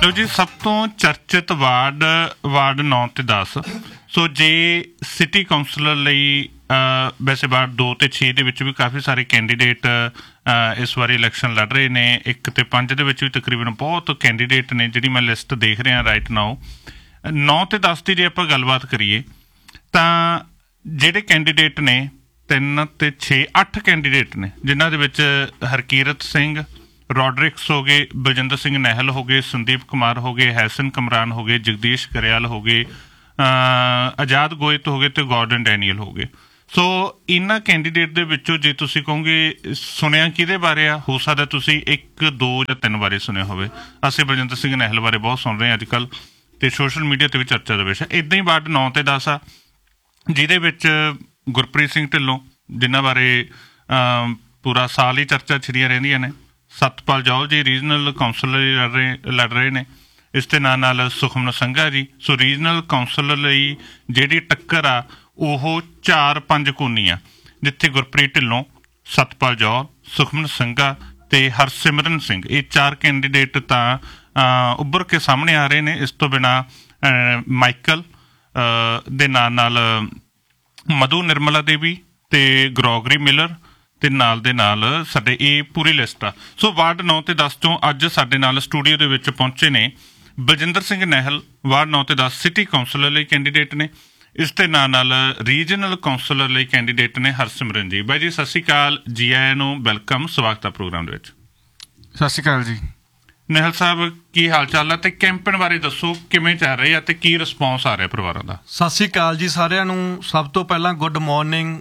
ਲਓ ਜੀ, ਸਭ ਤੋਂ ਚਰਚਿਤ ਵਾਰਡ 9 ਤੇ 10। ਸੋ ਜੇ ਸਿਟੀ ਕੌਂਸਲਰ ਲਈ ਵੈਸੇ ਵਾਰਡ 2 ਤੇ 6 ਦੇ ਵਿੱਚ ਵੀ ਕਾਫੀ ਸਾਰੇ ਕੈਂਡੀਡੇਟ ਇਸ ਵਾਰੀ ਇਲੈਕਸ਼ਨ ਲੜ ਰਹੇ ਨੇ। 1 ਤੇ 5 ਦੇ ਵਿੱਚ ਵੀ ਤਕਰੀਬਨ ਬਹੁਤ ਕੈਂਡੀਡੇਟ ਨੇ, ਜਿਹੜੀ ਮੈਂ ਲਿਸਟ ਦੇਖ ਰਿਹਾ ਰਾਈਟ ਨਾਓ। 9 ਤੇ 10 ਦੀ ਜੇ ਆਪਾਂ ਗੱਲਬਾਤ ਕਰੀਏ ਤਾਂ ਜਿਹੜੇ ਕੈਂਡੀਡੇਟ ਨੇ 3 ਤੇ 6 8 ਕੈਂਡੀਡੇਟ ਨੇ, ਜਿਨ੍ਹਾਂ ਦੇ ਵਿੱਚ ਹਰਕੀਰਤ ਸਿੰਘ, ਰੋਡਰਿਕਸ ਹੋ ਗਏ, ਬਲਜਿੰਦਰ ਸਿੰਘ ਨਹਿਲ ਹੋ ਗਏ, ਸੰਦੀਪ ਕੁਮਾਰ ਹੋ ਗਏ, ਹੈਸਨ ਕਮਰਾਨ ਹੋ ਗਏ, ਜਗਦੀਸ਼ ਗਰੇਵਾਲ ਹੋ ਗਏ, ਆਜ਼ਾਦ ਗੋਇਤ ਹੋ ਗਏ ਤੇ ਗੋਰਡਨ ਡੈਨੀਅਲ ਹੋ ਗਏ। ਸੋ ਇਹਨਾਂ ਕੈਂਡੀਡੇਟ ਦੇ ਵਿੱਚੋਂ ਜੇ ਤੁਸੀਂ ਕਹੋਗੇ ਸੁਣਿਆ ਕਿਹਦੇ ਬਾਰੇ ਆ, ਹੋ ਸਕਦਾ ਤੁਸੀਂ 1 2 ਜਾਂ 3 ਬਾਰੇ ਸੁਣਿਆ ਹੋਵੇ। ਅਸੀਂ ਬਲਜਿੰਦਰ ਸਿੰਘ ਨਹਿਲ ਬਾਰੇ ਬਹੁਤ ਸੁਣ ਰਹੇ ਹਾਂ ਅੱਜ ਕੱਲ੍ਹ, ਤੇ ਸੋਸ਼ਲ ਮੀਡੀਆ ਤੇ ਵੀ ਚਰਚਾ ਦਾ ਵਿਸ਼ਾ। ਇੱਦਾਂ ਹੀ ਵਾਰਡ 9 ਤੇ 10 ਆ, ਜਿਹਦੇ ਵਿੱਚ ਗੁਰਪ੍ਰੀਤ ਸਿੰਘ ਢਿੱਲੋਂ, ਜਿਨ੍ਹਾਂ ਬਾਰੇ ਪੂਰਾ ਸਾਲ ਹੀ ਚਰਚਾ ਛਿੜੀਆਂ ਰਹਿੰਦੀਆਂ ਨੇ। ਸਤਪਾਲ ਜੌਹਲ ਜੀ ਰੀਜਨਲ ਕੌਂਸਲਰ ਲੜ ਰਹੇ ਨੇ। ਇਸ ਦੇ ਨਾਲ ਸੁਖਮਨ ਸੰਘਾ ਜੀ। ਸੋ ਰੀਜਨਲ ਕੌਂਸਲਰ ਲਈ ਜਿਹੜੀ ਟੱਕਰ ਆ ਉਹ 4-5 ਕੋਨੀ ਆ, ਜਿੱਥੇ ਗੁਰਪ੍ਰੀਤ ਢਿੱਲੋਂ, ਸਤਪਾਲ ਜੌਹਲ, ਸੁਖਮਨ ਸੰਘਾ ਤੇ ਹਰਸਿਮਰਨ ਸਿੰਘ, ਇਹ 4 ਕੈਂਡੀਡੇਟ ਤਾਂ ਉੱਭਰ ਕੇ ਸਾਹਮਣੇ ਆ ਰਹੇ ਨੇ। ਇਸ ਤੋਂ ਬਿਨਾਂ ਮਾਈਕਲ ਦੇ ਨਾਲ ਮਧੂ ਨਿਰਮਲਾ ਦੇਵੀ ਤੇ ਗਰੋਗਰੀ ਮਿਲਰ ਤੇ ਨਾਲ ਦੇ ਨਾਲ ਸਾਡੇ ਇਹ ਪੂਰੀ ਲਿਸਟ ਆ। ਸੋ ਵਾਰਡ 9 ਤੇ 10 ਚੋਂ ਅੱਜ ਸਾਡੇ ਨਾਲ ਸਟੂਡੀਓ ਦੇ ਵਿੱਚ ਪਹੁੰਚੇ ਨੇ ਬਲਜਿੰਦਰ ਸਿੰਘ ਨਹਿਲ, ਵਾਰਡ 9 ਤੇ 10 ਸਿਟੀ ਕੌਂਸਲਰ ਲਈ ਕੈਂਡੀਡੇਟ ਨੇ। ਇਸ ਦੇ ਨਾਲ ਰੀਜਨਲ ਕੌਂਸਲਰ ਲਈ ਕੈਂਡੀਡੇਟ ਨੇ ਹਰਸਿਮਰਨ ਜੀ। ਬਾਈ ਜੀ ਸਤਿ ਸ਼੍ਰੀ ਅਕਾਲ, ਜੀ ਆਇਆਂ ਨੂੰ, ਵੈਲਕਮ, ਸਵਾਗਤ ਆ ਪ੍ਰੋਗਰਾਮ ਦੇ ਵਿੱਚ। ਸਤਿ ਸ਼੍ਰੀ ਅਕਾਲ ਜੀ। ਨਹਿਲ ਸਾਹਿਬ, ਕੀ ਹਾਲ ਚਾਲ ਆ ਤੇ ਕੈਂਪੇਨ ਬਾਰੇ ਦੱਸੋ, ਕਿਵੇਂ ਚੱਲ ਰਹੀ ਆ ਤੇ ਕੀ ਰਿਸਪੌਂਸ ਆ ਰਿਹਾ ਪਰਿਵਾਰਾਂ ਦਾ? ਸਤਿ ਸ਼੍ਰੀ ਅਕਾਲ ਜੀ ਸਾਰਿਆਂ ਨੂੰ। ਸਭ ਤੋਂ ਪਹਿਲਾਂ ਗੁੱਡ ਮਾਰਨਿੰਗ।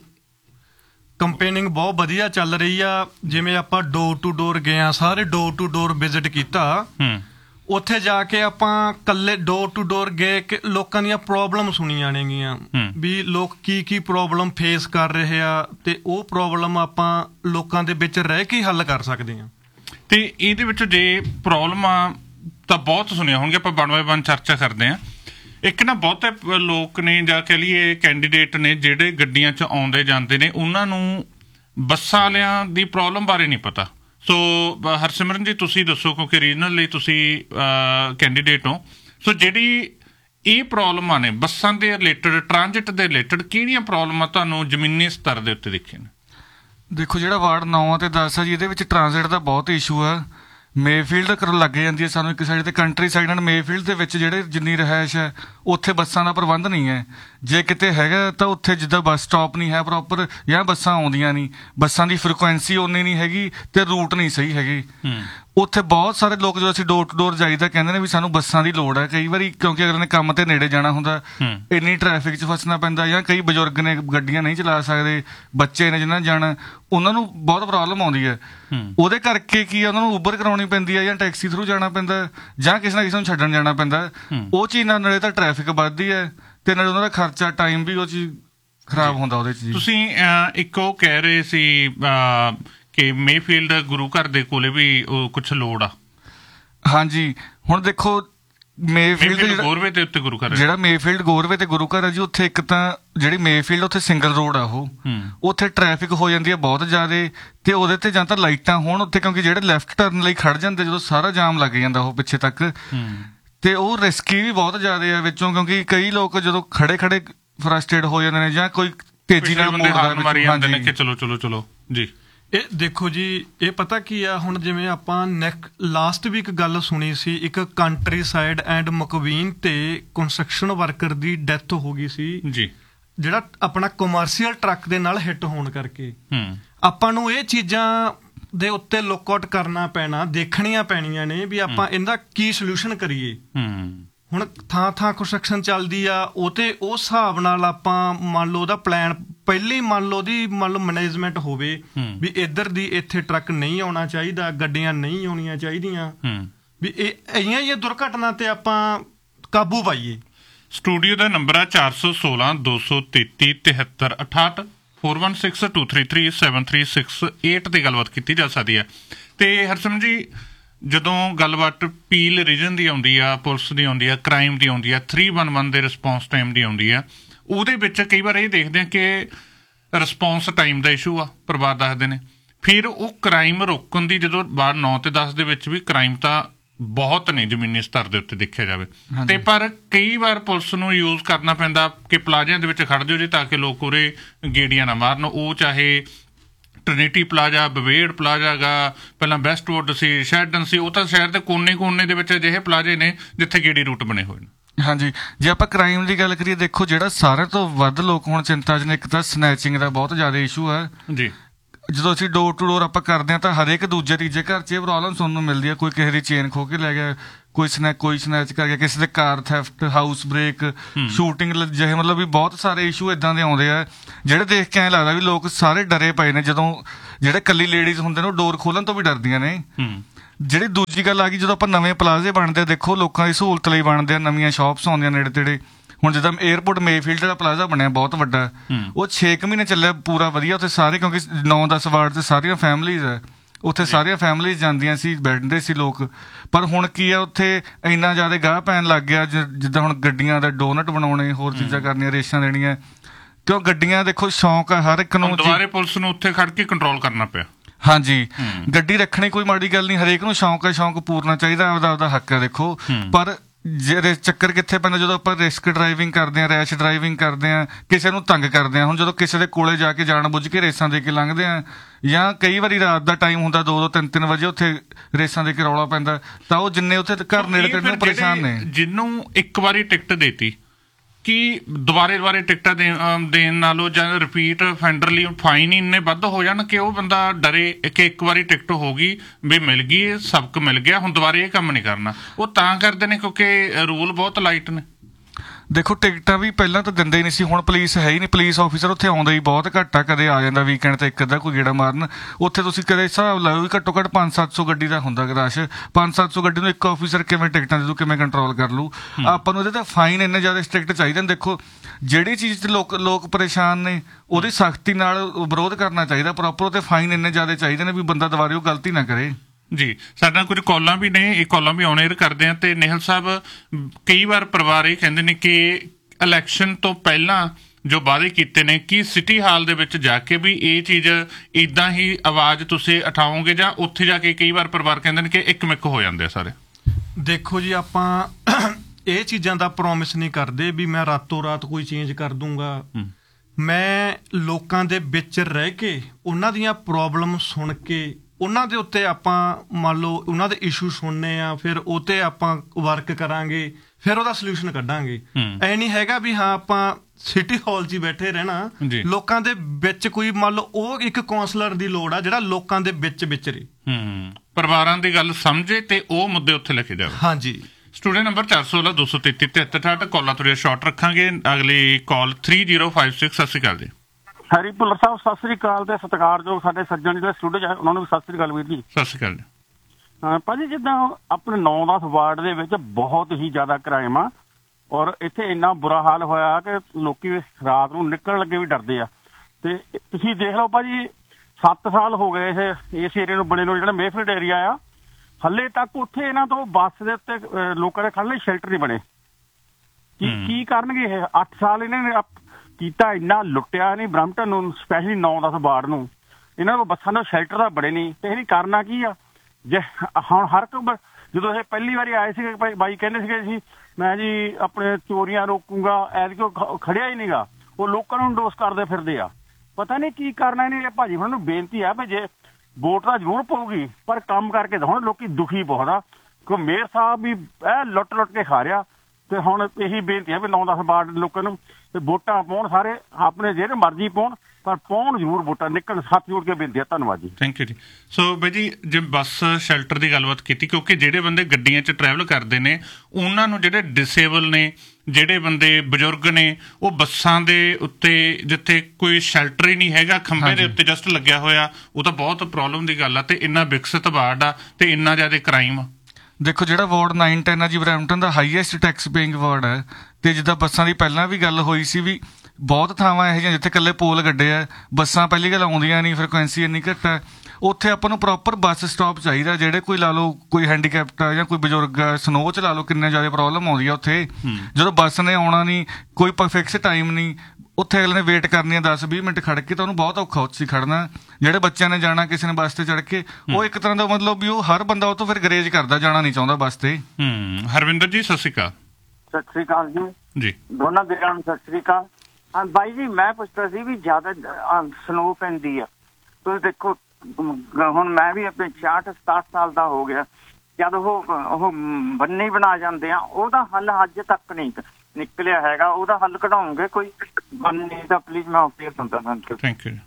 ਕੰਪੇਨਿੰਗ ਬਹੁਤ ਵਧੀਆ ਚੱਲ ਰਹੀ ਆ। ਜਿਵੇਂ ਆਪਾਂ ਡੋਰ ਟੂ ਡੋਰ ਗਏ ਆ, ਸਾਰੇ ਡੋਰ ਟੂ ਡੋਰ ਵਿਜ਼ਿਟ ਕੀਤਾ। ਉੱਥੇ ਜਾ ਕੇ ਆਪਾਂ ਕੱਲੇ ਡੋਰ ਟੂ ਡੋਰ ਗਏ ਕਿ ਲੋਕਾਂ ਦੀਆਂ ਪ੍ਰੋਬਲਮ ਸੁਣੀਆਂ ਨੇਗੀਆਂ, ਵੀ ਲੋਕ ਕੀ ਪ੍ਰੋਬਲਮ ਫੇਸ ਕਰ ਰਹੇ ਆ ਤੇ ਉਹ ਪ੍ਰੋਬਲਮ ਆਪਾਂ ਲੋਕਾਂ ਦੇ ਵਿੱਚ ਰਹਿ ਕੇ ਹੱਲ ਕਰ ਸਕਦੇ ਹਾਂ। ਤੇ ਇਹਦੇ ਵਿੱਚ ਜੇ ਪ੍ਰੋਬਲਮਾਂ ਤਾਂ ਬਹੁਤ ਸੁਣੀਆਂ ਹੋਣਗੀਆਂ, ਆਪਾਂ ਵਨ ਬਾਏ ਵਨ ਚਰਚਾ ਕਰਦੇ ਹਾਂ। ਇੱਕ ਨਾ ਬਹੁਤੇ ਲੋਕ ਨੇ ਜਾਂ ਕਹਿ ਲਈਏ ਕੈਂਡੀਡੇਟ ਨੇ ਜਿਹੜੇ ਗੱਡੀਆਂ 'ਚ ਆਉਂਦੇ ਜਾਂਦੇ ਨੇ, ਉਹਨਾਂ ਨੂੰ ਬੱਸਾਂ ਵਾਲਿਆਂ ਦੀ ਪ੍ਰੋਬਲਮ ਬਾਰੇ ਨਹੀਂ ਪਤਾ। ਸੋ ਹਰਸਿਮਰਨ ਜੀ ਤੁਸੀਂ ਦੱਸੋ, ਕਿਉਂਕਿ ਰੀਜਨਲ ਲਈ ਤੁਸੀਂ ਕੈਂਡੀਡੇਟ ਹੋ। ਸੋ ਜਿਹੜੀ ਇਹ ਪ੍ਰੋਬਲਮਾਂ ਨੇ ਬੱਸਾਂ ਦੇ ਰਿਲੇਟਡ, ਟਰਾਂਜਿਟ ਦੇ ਰਿਲੇਟਡ, ਕਿਹੜੀਆਂ ਪ੍ਰੋਬਲਮਾਂ ਤੁਹਾਨੂੰ ਜ਼ਮੀਨੀ ਸਤਰ ਦੇ ਉੱਤੇ ਦੇਖੀਆਂ ਨੇ? ਦੇਖੋ, ਜਿਹੜਾ ਵਾਰਡ 9 ਤੇ 10 ਆ ਜੀ, ਇਹਦੇ ਵਿੱਚ ਟਰਾਂਜ਼ਿਟ ਦਾ ਬਹੁਤ ਇਸ਼ੂ ਆ। ਮੇਫੀਲਡ ਕਰਨ ਲੱਗ ਜਾਂਦੀ ਹੈ ਸਾਨੂੰ ਇੱਕ ਸਾਈਡ ਤੇ, ਕੰਟਰੀ ਸਾਈਡ ਨਾਲ ਮੇਫੀਲਡ ਦੇ ਵਿੱਚ ਜਿਹੜੇ ਜਿੰਨੀ ਰਿਹਾਇਸ਼ ਹੈ ਉੱਥੇ ਬੱਸਾਂ ਦਾ ਪ੍ਰਬੰਧ ਨਹੀਂ ਹੈ। ਜੇ ਕਿਤੇ ਹੈਗਾ ਤਾਂ ਉੱਥੇ ਜਿੱਦਾਂ ਬੱਸ ਸਟਾਪ ਨਹੀਂ ਹੈ ਪ੍ਰੋਪਰ, ਜਾਂ ਬੱਸਾਂ ਆਉਂਦੀਆਂ ਨਹੀਂ, ਬੱਸਾਂ ਦੀ ਫ੍ਰੀਕੁਐਂਸੀ ਓਨੀ ਨਹੀਂ ਹੈਗੀ ਤੇ ਰੂਟ ਨਹੀਂ ਸਹੀ ਹੈਗੀ। ਉੱਥੇ ਬਹੁਤ ਸਾਰੇ ਲੋਕ ਜਦੋਂ ਅਸੀਂ ਡੋਰ ਟੂ ਡੋਰ ਜਾਈਦਾ ਕਹਿੰਦੇ ਨੇ ਵੀ ਸਾਨੂੰ ਬੱਸਾਂ ਦੀ ਲੋੜ ਹੈ। ਕਈ ਵਾਰੀ ਕਿਉਂਕਿ ਅਗਰ ਨੇ ਕੰਮ ਤੇ ਨੇੜੇ ਜਾਣਾ ਹੁੰਦਾ, ਇੰਨੀ ਟ੍ਰੈਫਿਕ 'ਚ ਫਸਣਾ ਪੈਂਦਾ, ਜਾਂ ਕਈ ਬਜ਼ੁਰਗ ਨੇ ਗੱਡੀਆਂ ਨਹੀਂ ਚਲਾ ਸਕਦੇ, ਬੱਚੇ ਨੇ ਜਿਹਨਾਂ ਜਾਣਾ, ਉਹਨਾਂ ਨੂੰ ਬਹੁਤ ਪ੍ਰੋਬਲਮ ਆਉਂਦੀ ਹੈ। ਉਹਦੇ ਕਰਕੇ ਕੀ ਉਹਨਾਂ ਨੂੰ ਉਬਰ ਕਰਾਉਣੀ ਪੈਂਦੀ ਹੈ, ਜਾਂ ਟੈਕਸੀ ਥਰੂ ਜਾਣਾ ਪੈਂਦਾ, ਜਾਂ ਕਿਸੇ ਨਾ ਕਿਸੇ ਨੂੰ ਛੱਡਣ ਜਾਣਾ ਪੈਂਦਾ। ਉਹ ਚੀਜ਼ ਨਾਲ ਨਾਲੇ ਤਾਂ ਟ੍ਰੈਫਿਕ ਵੱਧਦੀ ਹੈ ਤੇ ਨਾਲੇ ਉਹਨਾਂ ਦਾ ਖਰਚਾ, ਟਾਈਮ ਵੀ ਉਹ ਚੀਜ਼ ਖਰਾਬ ਹੁੰਦਾ ਉਹਦੇ 'ਚ। ਤੁਸੀਂ ਇੱਕ ਉਹ ਕਹਿ ਰਹੇ ਸੀ ਕਿ ਮੇਫੀਲਡ ਗੁਰੂ ਘਰ ਦੇ ਕੋਲੇ ਵੀ ਉਹ ਕੁਛ ਲੋੜ ਆ। ਹਾਂਜੀ, ਹੁਣ ਦੇਖੋ ਮੇਫੀਲਡ ਗੋਰਵੇ ਦੇ ਉੱਤੇ ਗੁਰੂ ਘਰ, ਜਿਹੜਾ ਮੇਫੀਲਡ ਗੋਰਵੇ ਤੇ ਗੁਰੂ ਘਰ ਹੈ ਜੀ, ਉੱਥੇ ਇੱਕ ਤਾਂ ਜਿਹੜੀ ਮੇਫੀਲਡ ਉੱਥੇ ਸਿੰਗਲ ਰੋਡ ਆ, ਉਹ ਉੱਥੇ ਟ੍ਰੈਫਿਕ ਹੋ ਜਾਂਦੀ ਹੈ ਬਹੁਤ ਜ਼ਿਆਦਾ। ਤੇ ਉਹਦੇ ਤੇ ਜਾਂ ਤਾਂ ਲਾਈਟਾਂ ਹੋਣ ਉੱਥੇ, ਕਿਉਂਕਿ ਜਿਹੜੇ ਲੈਫਟ ਟਰਨ ਲਈ ਖੜ ਜਾਂਦੇ ਜਦੋਂ ਸਾਰਾ ਜਾਮ ਲੱਗ ਜਾਂਦਾ ਉਹ ਪਿੱਛੇ ਤੱਕ, ਤੇ ਉਹ ਰਿਸਕੀ ਵੀ ਬਹੁਤ ਜ਼ਿਆਦਾ ਆ ਵਿੱਚੋਂ, ਕਿਉਂਕਿ ਕਈ ਲੋਕ ਜਦੋਂ ਖੜੇ ਫਰਸਟ੍ਰੇਟ ਹੋ ਜਾਂਦੇ ਨੇ, ਜਾਂ ਕੋਈ ਤੇਜ਼ੀ ਨਾਲ ਮਾਰੀ ਜਾਂਦੇ ਨੇ ਕਿ ਚਲੋ ਜੀ। ਇਹ ਦੇਖੋ ਜੀ, ਇਹ ਪਤਾ ਕੀ ਆ, ਹੁਣ ਜਿਵੇਂ ਆਪਾਂ ਲਾਸਟ ਵੀਕ ਗੱਲ ਸੁਣੀ ਸੀ, ਇੱਕ ਕੰਟਰੀ ਸਾਈਡ ਐਂਡ ਮਕਵੀਨ ਤੇ ਕੰਸਟਰਕਸ਼ਨ ਵਰਕਰ ਦੀ ਡੈਥ ਹੋ ਗਈ ਸੀ ਜੀ, ਜਿਹੜਾ ਆਪਣਾ ਕਮਰਸ਼ੀਅਲ ਟਰੱਕ ਦੇ ਨਾਲ ਹਿੱਟ ਹੋਣ ਕਰਕੇ। ਆਪਾਂ ਨੂੰ ਇਹ ਚੀਜ਼ਾਂ ਦੇ ਉੱਤੇ ਲੁੱਕ ਆਊਟ ਕਰਨਾ ਪੈਣਾ, ਦੇਖਣੀਆਂ ਪੈਣੀਆਂ ਨੇ ਵੀ ਆਪਾਂ ਇਹਦਾ ਕੀ ਸੋਲਿਊਸ਼ਨ ਕਰੀਏ। ਹੁਣ ਥਾਂ ਕੰਸਟਰਕਸ਼ਨ ਚੱਲਦੀ ਆ, ਉਹ ਤੇ ਉਸ ਹਿਸਾਬ ਨਾਲ ਆਪਾਂ ਮੰਨ ਲਓ ਉਹਦਾ ਪਲਾਨ ਪਹਿਲੇ ਹੀ ਮੰਨ ਲਓ ਮੈਨੇਜਮੈਂਟ ਹੋਵੇ ਵੀ ਇੱਧਰ ਦੀ ਇੱਥੇ ਟਰੱਕ ਨਹੀਂ ਆਉਣਾ ਚਾਹੀਦਾ, ਗੱਡੀਆਂ ਨਹੀਂ ਆਉਣੀਆਂ ਚਾਹੀਦੀਆਂ, ਵੀ ਇਹ ਹੀ ਦੁਰਘਟਨਾ ਤੇ ਆਪਾਂ ਕਾਬੂ ਪਾਈਏ। ਸਟੂਡੀਓ ਦਾ ਨੰਬਰ ਆ 416 233 7368 4162337368 ਤੇ ਗੱਲਬਾਤ ਕੀਤੀ ਜਾ ਸਕਦੀ ਹੈ। ਤੇ ਹਰਸਿਮਰਨ ਜੀ, ਜਦੋਂ ਗੱਲਬਾਤ ਪੀਲ ਰੀਜਨ ਦੀ ਆਉਂਦੀ ਆ, ਪੁਲਿਸ ਦੀ ਆਉਂਦੀ ਆ, ਕ੍ਰਾਈਮ ਦੀ ਆਉਂਦੀ ਆ, 311 ਦੇ ਰਿਸਪੌਂਸ ਟਾਈਮ ਦੀ ਆਉਂਦੀ ਆ, ਉਹਦੇ ਵਿੱਚ ਕਈ ਵਾਰ ਇਹ ਦੇਖਦੇ ਆ ਕਿ ਰਿਸਪੌਂਸ ਟਾਈਮ ਦਾ ਇਸ਼ੂ ਆ, ਪਰਿਵਾਰ ਦੱਸਦੇ ਨੇ। ਫਿਰ ਉਹ ਕ੍ਰਾਈਮ ਰੋਕਣ ਦੀ, ਜਦੋਂ ਵਾਰਡ 9 ਤੇ 10 ਦੇ ਵਿੱਚ ਵੀ ਕ੍ਰਾਈਮ ਤਾਂ ਬਹੁਤ ਨੇ ਜ਼ਮੀਨੀ ਸਤਰ ਦੇ ਉੱਤੇ ਦੇਖਿਆ ਜਾਵੇ ਤੇ ਪਰ ਕਈ ਵਾਰ ਪੁਲਿਸ ਨੂੰ ਯੂਜ਼ ਕਰਨਾ ਪੈਂਦਾ ਕਿ ਪਲਾਜ਼ਿਆਂ ਦੇ ਵਿੱਚ ਖੜ ਜਾਓ ਜੀ ਤਾਂ ਕਿ ਲੋਕ ਉਰੇ ਗੇੜੀਆਂ ਨਾ ਮਾਰਨ। ਉਹ ਚਾਹੇ ਟ੍ਰਿਨਿਟੀ ਪਲਾਜ਼ਾ, ਬਵੇੜ ਪਲਾਜ਼ਾ ਗਾ, ਪਹਿਲਾਂ ਵੈਸਟਵੁੱਡ ਸੀ, ਸ਼ੈਡਨ ਸੀ, ਉਹ ਤਾਂ ਸ਼ਹਿਰ ਦੇ ਕੋਨੇ ਦੇ ਵਿੱਚ ਅਜਿਹੇ ਪਲਾਜ਼ੇ ਨੇ ਜਿੱਥੇ ਗੇੜੀ ਰੂਟ ਬਣੇ ਹੋਏ ਨੇ। ਹਾਂਜੀ, ਜੇ ਆਪਾਂ ਕ੍ਰਾਈਮ ਦੀ ਗੱਲ ਕਰੀਏ, ਦੇਖੋ ਜਿਹੜਾ ਸਾਰਿਆਂ ਤੋਂ ਵੱਧ ਲੋਕ ਹੁਣ ਚਿੰਤਾ 'ਚ ਨੇ, ਇੱਕ ਤਾਂ ਸਨੈਚਿੰਗ ਦਾ ਬਹੁਤ ਜ਼ਿਆਦਾ ਇਸ਼ੂ ਹੈ ਜੀ। ਜਦੋਂ ਅਸੀਂ ਡੋਰ ਟੂ ਡੋਰ ਆਪਾਂ ਕਰਦੇ ਹਾਂ ਤਾਂ ਹਰੇਕ ਦੂਜੇ ਤੀਜੇ ਘਰ 'ਚ ਇਹ ਪ੍ਰੋਬਲਮ ਸੁਣਨ ਨੂੰ ਮਿਲਦੀ ਹੈ। ਕੋਈ ਕਿਸੇ ਦੀ ਚੇਨ ਖੋ ਕੇ ਲੈ ਗਿਆ, ਕੋਈ ਸਨੈਚ ਕਰ ਗਿਆ, ਕਿਸੇ ਦੇ ਕਾਰ ਥੈਫਟ, ਹਾਊਸ ਬ੍ਰੇਕ, ਸ਼ੂਟਿੰਗ ਜਿਹੇ ਮਤਲਬ ਵੀ ਬਹੁਤ ਸਾਰੇ ਇਸ਼ੂ ਇਦਾਂ ਦੇ ਆਉਂਦੇ ਆ ਜਿਹੜੇ ਦੇਖ ਕੇ ਐਂ ਲੱਗਦਾ ਵੀ ਲੋਕ ਸਾਰੇ ਡਰੇ ਪਏ ਨੇ। ਜਦੋਂ ਜਿਹੜੇ ਇਕੱਲੀ ਲੇਡੀਜ਼ ਹੁੰਦੇ ਨੇ ਉਹ ਡੋਰ ਖੋਲ੍ਹਣ ਤੋਂ ਵੀ ਡਰਦੀਆਂ ਨੇ। ਜਿਹੜੀ ਦੂਜੀ ਗੱਲ ਆ ਗਈ, ਜਦੋਂ ਆਪਾਂ ਨਵੇਂ ਪਲਾਜ਼ੇ ਬਣਦੇ ਆ, ਦੇਖੋ ਲੋਕਾਂ ਦੀ ਸਹੂਲਤ ਲਈ ਬਣਦੇ ਆ, ਨਵੀਆਂ ਸ਼ਾਪਸ ਆਉਂਦੀਆਂ ਨੇੜੇ ਤੇੜੇ। ਹੁਣ ਜਿੱਦਾਂ ਏਅਰਪੋਰਟ ਮੇਫੀਲਡ ਦਾ ਪਲਾਜ਼ਾ ਬਣਿਆ ਬਹੁਤ ਵੱਡਾ, ਉਹ 6 ਮਹੀਨੇ ਚੱਲਿਆ ਪੂਰਾ ਵਧੀਆ। ਉੱਥੇ ਸਾਰੇ, ਕਿਉਂਕਿ 9-10 ਵਾਰਡ 'ਚ ਸਾਰੀਆਂ ਫੈਮਲੀਜ਼ ਹੈ, ਉੱਥੇ ਸਾਰੀਆਂ ਫੈਮਲੀਜ਼ ਜਾਂਦੀਆਂ ਸੀ, ਬੈਠਦੇ ਸੀ ਲੋਕ। ਪਰ ਹੁਣ ਕੀ ਆ, ਉੱਥੇ ਇੰਨਾ ਜ਼ਿਆਦਾ ਗਾਹ ਪੈਣ ਲੱਗ ਗਿਆ, ਜਿੱਦਾਂ ਹੁਣ ਗੱਡੀਆਂ ਦਾ ਡੋਨਟ ਬਣਾਉਣੇ, ਹੋਰ ਚੀਜ਼ਾਂ ਕਰਨੀਆਂ, ਰੇਸ਼ਾਂ ਦੇਣੀਆਂ। ਕਿਉਂ ਗੱਡੀਆਂ ਦੇਖੋ ਸ਼ੌਂਕ ਆ ਹਰ ਇੱਕ ਨੂੰ। ਦੁਬਾਰੇ ਪੁਲਿਸ ਨੂੰ ਉੱਥੇ ਖੜ ਕੇ ਕੰਟਰੋਲ ਕਰਨਾ ਪਿਆ। ਹਾਂਜੀ, ਗੱਡੀ ਰੱਖਣੀ ਕੋਈ ਮਾੜੀ ਗੱਲ ਨਹੀਂ, ਹਰੇਕ ਨੂੰ ਸ਼ੌਂਕ ਹੈ, ਸ਼ੌਂਕ ਪੂਰਨਾ ਚਾਹੀਦਾ, ਆਪਦਾ ਹੱਕ ਹੈ। ਦੇਖੋ ਪਰ ਜਿਹੜੇ ਚੱਕਰ ਕਿੱਥੇ ਪੈਂਦਾ, ਜਦੋਂ ਆਪਾਂ ਰਿਸਕ ਡਰਾਈਵਿੰਗ ਕਰਦੇ ਹਾਂ, ਰੈਸ਼ ਡਰਾਈਵਿੰਗ ਕਰਦੇ ਹਾਂ, ਕਿਸੇ ਨੂੰ ਤੰਗ ਕਰਦੇ ਹਾਂ। ਹੁਣ ਜਦੋਂ ਕਿਸੇ ਦੇ ਕੋਲੇ ਜਾ ਕੇ ਜਾਣ ਬੁੱਝ ਕੇ ਰੇਸਾਂ ਦੇ ਕੇ ਲੰਘਦੇ ਆ, ਜਾਂ ਕਈ ਵਾਰੀ ਰਾਤ ਦਾ ਟਾਈਮ ਹੁੰਦਾ 2-2, 3-3 ਵਜੇ ਉੱਥੇ ਰੇਸਾਂ ਦੇ ਕੇ ਰੌਲਾ ਪੈਂਦਾ, ਤਾਂ ਉਹ ਜਿੰਨੇ ਉੱਥੇ ਘਰ ਨੇੜੇ ਤੇੜੇ ਪਰੇਸ਼ਾਨ ਨੇ। ਜਿਹਨੂੰ ਇੱਕ ਵਾਰੀ ਟਿਕਟ ਦੇਤੀ ਕਿ ਦੁਬਾਰੇ ਟਿਕਟਾਂ ਦੇਣ ਨਾਲੋਂ ਜਾਂ ਰਿਪੀਟ ਫੈਂਡਰ ਲਈ ਫਾਈਨ ਹੀ ਇੰਨੇ ਵੱਧ ਹੋ ਜਾਣ ਕਿ ਉਹ ਬੰਦਾ ਡਰੇ ਕਿ ਇੱਕ ਵਾਰੀ ਟਿਕਟ ਹੋ ਗਈ ਵੀ ਮਿਲ ਗਈ, ਸਬਕ ਮਿਲ ਗਿਆ, ਹੁਣ ਦੁਬਾਰੇ ਇਹ ਕੰਮ ਨਹੀਂ ਕਰਨਾ। ਉਹ ਤਾਂ ਕਰਦੇ ਨੇ ਕਿਉਂਕਿ ਰੂਲ ਬਹੁਤ ਲਾਈਟ ਨੇ। ਦੇਖੋ ਟਿਕਟਾਂ ਵੀ ਪਹਿਲਾਂ ਤਾਂ ਦਿੰਦੇ ਹੀ ਨਹੀਂ ਸੀ, ਹੁਣ ਪੁਲਿਸ ਹੈ ਹੀ ਨਹੀਂ, ਪੁਲਿਸ ਆਫੀਸਰ ਉੱਥੇ ਆਉਂਦਾ ਹੀ ਬਹੁਤ ਘੱਟ ਆ। ਕਦੇ ਆ ਜਾਂਦਾ ਵੀਕਐਂਡ ਤੇ ਇੱਕ ਅੱਧਾ ਕੋਈ ਗੇੜਾ ਮਾਰਨ। ਉੱਥੇ ਤੁਸੀਂ ਕਦੇ ਹਿਸਾਬ ਲਾਓ ਵੀ ਘੱਟੋ ਘੱਟ 500-700 ਗੱਡੀ ਦਾ ਹੁੰਦਾ ਰਸ਼। 500-700 ਗੱਡੀ ਨੂੰ ਇੱਕ ਆਫੀਸਰ ਕਿਵੇਂ ਟਿਕਟਾਂ ਦੇ ਦੂ, ਕਿਵੇਂ ਕੰਟਰੋਲ ਕਰ ਲੂ? ਆਪਾਂ ਨੂੰ ਇਹਦੇ ਤਾਂ ਫਾਈਨ ਇੰਨੇ ਜ਼ਿਆਦਾ ਸਟ੍ਰਿਕਟ ਚਾਹੀਦੇ ਨੇ। ਦੇਖੋ ਜਿਹੜੀ ਚੀਜ਼ 'ਚ ਲੋਕ ਪਰੇਸ਼ਾਨ ਨੇ ਉਹਦੀ ਸਖਤੀ ਨਾਲ ਵਿਰੋਧ ਕਰਨਾ ਚਾਹੀਦਾ ਪ੍ਰੋਪਰ। ਉਹਤੇ ਫਾਈਨ ਇੰਨੇ ਜ਼ਿਆਦਾ ਚਾਹੀਦੇ ਨੇ ਵੀ ਬੰਦਾ ਦੁਬਾਰੇ ਉਹ ਗਲਤੀ ਨਾ ਕਰੇ। ਜੀ, ਸਾਡੇ ਨਾਲ ਕੁਝ ਕਾਲਾਂ ਵੀ ਨੇ, ਇਹ ਕਾਲਾਂ ਵੀ ਔਨ ਏਅਰ ਕਰਦੇ ਆ। ਤੇ ਨਿਹਲ ਸਾਹਿਬ, ਕਈ ਵਾਰ ਪਰਿਵਾਰ ਇਹ ਕਹਿੰਦੇ ਨੇ ਕਿ ਇਲੈਕਸ਼ਨ ਤੋਂ ਪਹਿਲਾਂ ਜੋ ਵਾਅਦੇ ਕੀਤੇ ਨੇ, ਕੀ ਸਿਟੀ ਹਾਲ ਦੇ ਵਿੱਚ ਜਾ ਕੇ ਵੀ ਇਹ ਚੀਜ਼ ਇੱਦਾਂ ਹੀ ਆਵਾਜ਼ ਤੁਸੀਂ ਉਠਾਓਗੇ, ਜਾਂ ਉੱਥੇ ਜਾ ਕੇ ਕਈ ਵਾਰ ਪਰਿਵਾਰ ਕਹਿੰਦੇ ਨੇ ਕਿ ਇੱਕ-ਮਿੱਕ ਹੋ ਜਾਂਦੇ ਆ ਸਾਰੇ? ਦੇਖੋ ਜੀ, ਆਪਾਂ ਇਹ ਚੀਜ਼ਾਂ ਦਾ ਪ੍ਰੋਮਿਸ ਨਹੀਂ ਕਰਦੇ ਵੀ ਮੈਂ ਰਾਤੋਂ ਰਾਤ ਕੋਈ ਚੇਂਜ ਕਰ ਦੂੰਗਾ। ਮੈਂ ਲੋਕਾਂ ਦੇ ਵਿੱਚ ਰਹਿ ਕੇ ਉਹਨਾਂ ਦੀਆਂ ਪ੍ਰੋਬਲਮ ਸੁਣ ਕੇ ਉਹਨਾਂ ਦੇ ਉੱਤੇ ਆਪਾਂ ਮੰਨ ਲਓ ਉਹਨਾਂ ਦੇ ਇਸ਼ੂ ਸੁਣਨੇ ਆ, ਫਿਰ ਉਹ 'ਤੇ ਆਪਾਂ ਵਰਕ ਕਰਾਂਗੇ, ਫਿਰ ਉਹਦਾ ਸੋਲਿਊਸ਼ਨ ਕੱਢਾਂਗੇ। ਐ ਨਹੀਂ ਹੈਗਾ ਵੀ ਹਾਂ ਆਪਾਂ ਸਿਟੀ ਹਾਲ 'ਚ ਹੀ ਬੈਠੇ ਰਹਿਣਾ। ਲੋਕਾਂ ਦੇ ਵਿੱਚ ਕੋਈ ਮੰਨ ਲਓ ਉਹ ਇੱਕ ਕਾਉਂਸਲਰ ਦੀ ਲੋੜ ਆ ਜਿਹੜਾ ਲੋਕਾਂ ਦੇ ਵਿੱਚ ਵਿਚਰੇ, ਪਰਿਵਾਰਾਂ ਦੀ ਗੱਲ ਸਮਝੇ ਤੇ ਉਹ ਮੁੱਦੇ ਉੱਥੇ ਲੈ ਕੇ ਜਾਵੇ। ਹਾਂਜੀ, ਸਟੂਡੀਓ ਨੰਬਰ 416-233-7368 ਕਾਲਾਂ ਥੋੜ੍ਹੀਆਂ ਸ਼ਾਰਟ ਰੱਖਾਂਗੇ। ਅਗਲੀ ਕਾਲ 3056। ਸਤਿ ਸ਼੍ਰੀ ਅਕਾਲ ਜੀ। ਹਰੀ ਭੁੱਲਰ ਸਾਹਿਬ ਸਤਿ ਸ੍ਰੀ ਅਕਾਲ। ਤੇ ਸਤਿਕਾਰਯੋਗ ਸਾਡੇ ਸੱਜਣ ਜਿਹੜੇ ਸਟੂਡੀਓ 'ਚ ਉਹਨਾਂ ਨੂੰ ਵੀ ਸਤਿ ਸ੍ਰੀ ਅਕਾਲ ਵੀਰ ਜੀ। ਸਤਿ ਸ਼੍ਰੀ ਅਕਾਲ ਜੀ। ਭਾਜੀ, ਜਿੱਦਾਂ ਆਪਣੇ 9-10 ਵਾਰਡ ਦੇ ਵਿੱਚ ਬਹੁਤ ਹੀ ਜ਼ਿਆਦਾ ਕ੍ਰਾਈਮ ਆ, ਔਰ ਇੱਥੇ ਇੰਨਾ ਬੁਰਾ ਹਾਲ ਹੋਇਆ ਕਿ ਲੋਕੀ ਰਾਤ ਨੂੰ ਨਿਕਲਣ ਲੱਗੇ ਵੀ ਡਰਦੇ ਆ। ਤੇ ਤੁਸੀਂ ਦੇਖ ਲਓ ਭਾਜੀ, 7 ਸਾਲ ਹੋ ਗਏ ਇਸ ਏਰੀਏ ਨੂੰ ਬਣੇ ਨੂੰ, ਜਿਹੜਾ ਮੇਫੀਲਡ ਏਰੀਆ ਆ, ਹੱਲੇ ਤੱਕ ਉੱਥੇ ਇਹਨਾਂ ਤੋਂ ਬੱਸ ਦੇ ਉੱਤੇ ਲੋਕਾਂ ਦੇ ਖੜ੍ਹਨ ਲਈ ਸ਼ੈਲਟਰ ਨਹੀਂ ਬਣੇ। ਕੀ ਕਰਨਗੇ ਇਹ? 8 ਸਾਲ ਇਹਨਾਂ ਨੇ ਕੀਤਾ, ਇੰਨਾ ਲੁੱਟਿਆ ਨਹੀਂ ਬਰੰਪਟਨ ਨੂੰ, ਸਪੈਸ਼ਲੀ 9-10 ਵਾਰਡ ਨੂੰ। ਇਹਨਾਂ ਕੋਲ ਬੱਸਾਂ ਦਾ ਸ਼ੈਲਟਰ ਤਾਂ ਬੜੇ ਨਹੀਂ, ਤੇ ਇਹ ਕਰਨਾ ਕੀ ਆ? ਜੇ ਹੁਣ ਹਰ ਇੱਕ, ਜਦੋਂ ਇਹ ਪਹਿਲੀ ਵਾਰੀ ਆਏ ਸੀਗੇ ਬਾਈ ਕਹਿੰਦੇ ਸੀਗੇ ਜੀ ਮੈਂ ਜੀ ਆਪਣੇ ਚੋਰੀਆਂ ਰੋਕੂੰਗਾ, ਐਤਕੀ ਖੜਿਆ ਹੀ ਨਹੀਂਗਾ। ਉਹ ਲੋਕਾਂ ਨੂੰ ਡੋਸ ਕਰਦੇ ਫਿਰਦੇ ਆ, ਪਤਾ ਨਹੀਂ ਕੀ ਕਰਨਾ ਇਹਨੇ। ਭਾਜੀ ਉਹਨਾਂ ਨੂੰ ਬੇਨਤੀ ਆ ਵੀ ਜੇ ਵੋਟ ਤਾਂ ਜ਼ਰੂਰ ਪਊਗੀ ਪਰ ਕੰਮ ਕਰਕੇ ਦਿਖਾਉਣ। ਲੋਕੀ ਦੁਖੀ ਬਹੁਤ ਆ ਕਿਉਂ ਮੇਅਰ ਸਾਹਿਬ ਵੀ ਇਹ ਲੁੱਟ ਕੇ ਖਾ ਰਿਹਾ। ਤੇ ਹੁਣ ਇਹੀ ਬੇਨਤੀ ਆ ਵੀ 9-10 ਵਾਰਡ ਲੋਕਾਂ ਨੂੰ ਵੋਟਾਂ ਪਾਉਣ, ਸਾਰੇ ਆਪਣੇ ਜਿਹੜੇ ਮਰਜ਼ੀ ਪਾਉਣ, ਪਰ ਪਾਉਣ ਜ਼ਰੂਰ ਵੋਟਾਂ, ਨਿਕਲਣ। ਹੱਥ ਜੋੜ ਕੇ ਬੇਨਤੀ ਆ। ਧੰਨਵਾਦ ਜੀ। ਥੈਂਕ ਯੂ ਜੀ। ਸੋ ਬਾਈ ਜੀ, ਜੇ ਬੱਸ ਸ਼ੈਲਟਰ ਦੀ ਗੱਲਬਾਤ ਕੀਤੀ, ਕਿਉਂਕਿ ਜਿਹੜੇ ਬੰਦੇ ਗੱਡੀਆਂ 'ਚ ਟਰੈਵਲ ਕਰਦੇ ਨੇ ਉਹਨਾਂ ਨੂੰ, ਜਿਹੜੇ ਡਿਸੇਬਲ ਨੇ, ਜਿਹੜੇ ਬੰਦੇ ਬਜ਼ੁਰਗ ਨੇ, ਉਹ ਬੱਸਾਂ ਦੇ ਉੱਤੇ ਜਿੱਥੇ ਕੋਈ ਸ਼ੈਲਟਰ ਹੀ ਨਹੀਂ ਹੈਗਾ, ਖੰਭੇ ਦੇ ਉੱਤੇ ਜਸਟ ਲੱਗਿਆ ਹੋਇਆ, ਉਹ ਤਾਂ ਬਹੁਤ ਪ੍ਰੋਬਲਮ ਦੀ ਗੱਲ ਆ। ਤੇ ਇੰਨਾ ਵਿਕਸਿਤ ਵਾਰਡ ਆ ਤੇ ਇੰਨਾ ਜ਼ਿਆਦਾ ਕ੍ਰਾਈਮ ਆ। ਦੇਖੋ ਜਿਹੜਾ ਵਾਰਡ 9-10 ਆ ਜੀ, ਬਰੈਂਪਟਨ ਦਾ ਹਾਈਐਸਟ ਟੈਕਸ ਪੇਇੰਗ ਵਾਰਡ ਹੈ। ਤੇ ਜਿੱਦਾਂ ਬੱਸਾਂ ਦੀ ਪਹਿਲਾਂ ਵੀ ਗੱਲ ਹੋਈ ਸੀ ਵੀ ਬਹੁਤ ਥਾਵਾਂ ਇਹੋ ਜਿਹੀਆਂ ਜਿੱਥੇ ਇਕੱਲੇ ਪੋਲ ਗੱਡੇ ਆ, ਬੱਸਾਂ ਪਹਿਲੀ ਗੱਲ ਆਉਂਦੀਆਂ ਨਹੀਂ, ਫ੍ਰੀਕੁਐਂਸੀ ਇੰਨੀ ਘੱਟ ਹੈ। ਉੱਥੇ ਆਪਾਂ ਨੂੰ ਪ੍ਰੋਪਰ ਬੱਸ ਸਟਾਪ ਚਾਹੀਦਾ। ਜਿਹੜੇ ਕੋਈ ਲਾ ਲਓ ਕੋਈ ਹੈਂਡੀਕੈਪਟ ਆ ਜਾਂ ਕੋਈ ਬਜ਼ੁਰਗ ਆ, ਸਨੋ 'ਚ ਲਾ ਲਓ ਕਿੰਨੇ ਜ਼ਿਆਦਾ ਪ੍ਰੋਬਲਮ ਆਉਂਦੀ ਆ ਉੱਥੇ। ਜਦੋਂ ਬੱਸ ਨੇ ਆਉਣਾ ਨਹੀਂ, ਕੋਈ ਫਿਕਸ ਟਾਈਮ ਨਹੀਂ, ਉੱਥੇ ਅਗਲੇ ਨੇ ਵੇਟ ਕਰਨੀ ਆ 10-20 ਮਿੰਟ ਖੜ ਕੇ, ਤਾਂ ਉਹਨੂੰ ਬਹੁਤ ਔਖਾ ਉੱਥੇ ਖੜਨਾ। ਜਿਹੜੇ ਬੱਚਿਆਂ ਨੇ ਜਾਣਾ ਕਿਸੇ ਨੇ ਬੱਸ ਤੇ ਚੜ੍ਹ ਕੇ, ਉਹ ਇੱਕ ਤਰ੍ਹਾਂ ਦਾ ਮਤਲਬ ਵੀ ਉਹ ਹਰ ਬੰਦਾ ਉਹ ਤੋਂ ਫਿਰ ਗਰੇਜ ਕਰਦਾ, ਜਾਣਾ ਨਹੀਂ ਚਾਹੁੰਦਾ ਬੱਸ ਤੇ। ਹਰਵਿੰਦਰ ਜੀ ਸਤਿ ਸ਼੍ਰੀ ਅਕਾਲ। ਸਤਿ ਸ੍ਰੀ ਅਕਾਲ ਜੀ ਦੋਨਾਂ ਵੀਰਾਂ ਨੂੰ ਸਤਿ ਸ੍ਰੀ ਅਕਾਲ। ਹਾਂ ਬਾਈ ਜੀ, ਮੈਂ ਪੁੱਛਦਾ ਸੀ ਵੀ ਜ਼ਿਆਦਾ ਸਨੋ ਪੈਂਦੀ ਆ, ਤੁਸੀਂ ਦੇਖੋ ਹੁਣ ਮੈਂ ਵੀ ਆਪਣੇ 66-67 ਸਾਲ ਦਾ ਹੋ ਗਿਆ, ਜਦ ਉਹ ਬੰਨੇ ਬਣਾ ਜਾਂਦੇ ਆ, ਉਹਦਾ ਹੱਲ ਅੱਜ ਤੱਕ ਨਹੀਂ ਨਿਕਲਿਆ ਹੈਗਾ। ਉਹਦਾ ਹੱਲ ਕਢਾਉਂਗੇ ਕੋਈ ਬੰਨੇ ਦਾ, ਪਲੀਜ਼ ਮੈਂ ਅਪੀਲ ਕਰਦਾ। ਥੈਂਕ ਯੂ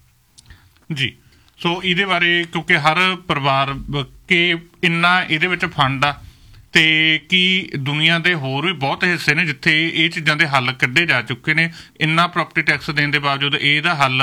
ਜੀ। ਸੋ ਇਹਦੇ ਬਾਰੇ ਕਿਉਂਕਿ ਹਰ ਪਰਿਵਾਰ ਕਿ ਇੰਨਾ ਇਹਦੇ ਵਿੱਚ ਫੰਡ ਆ, ਤੇ ਕੀ ਦੁਨੀਆ ਦੇ ਹੋਰ ਵੀ ਬਹੁਤ ਹਿੱਸੇ ਨੇ ਜਿੱਥੇ ਇਹ ਚੀਜ਼ਾਂ ਦੇ ਹੱਲ ਕੱਢੇ ਜਾ ਚੁੱਕੇ ਨੇ। ਇੰਨਾ ਪ੍ਰੋਪਰਟੀ ਟੈਕਸ ਦੇਣ ਦੇ ਬਾਵਜੂਦ ਇਹਦਾ ਹੱਲ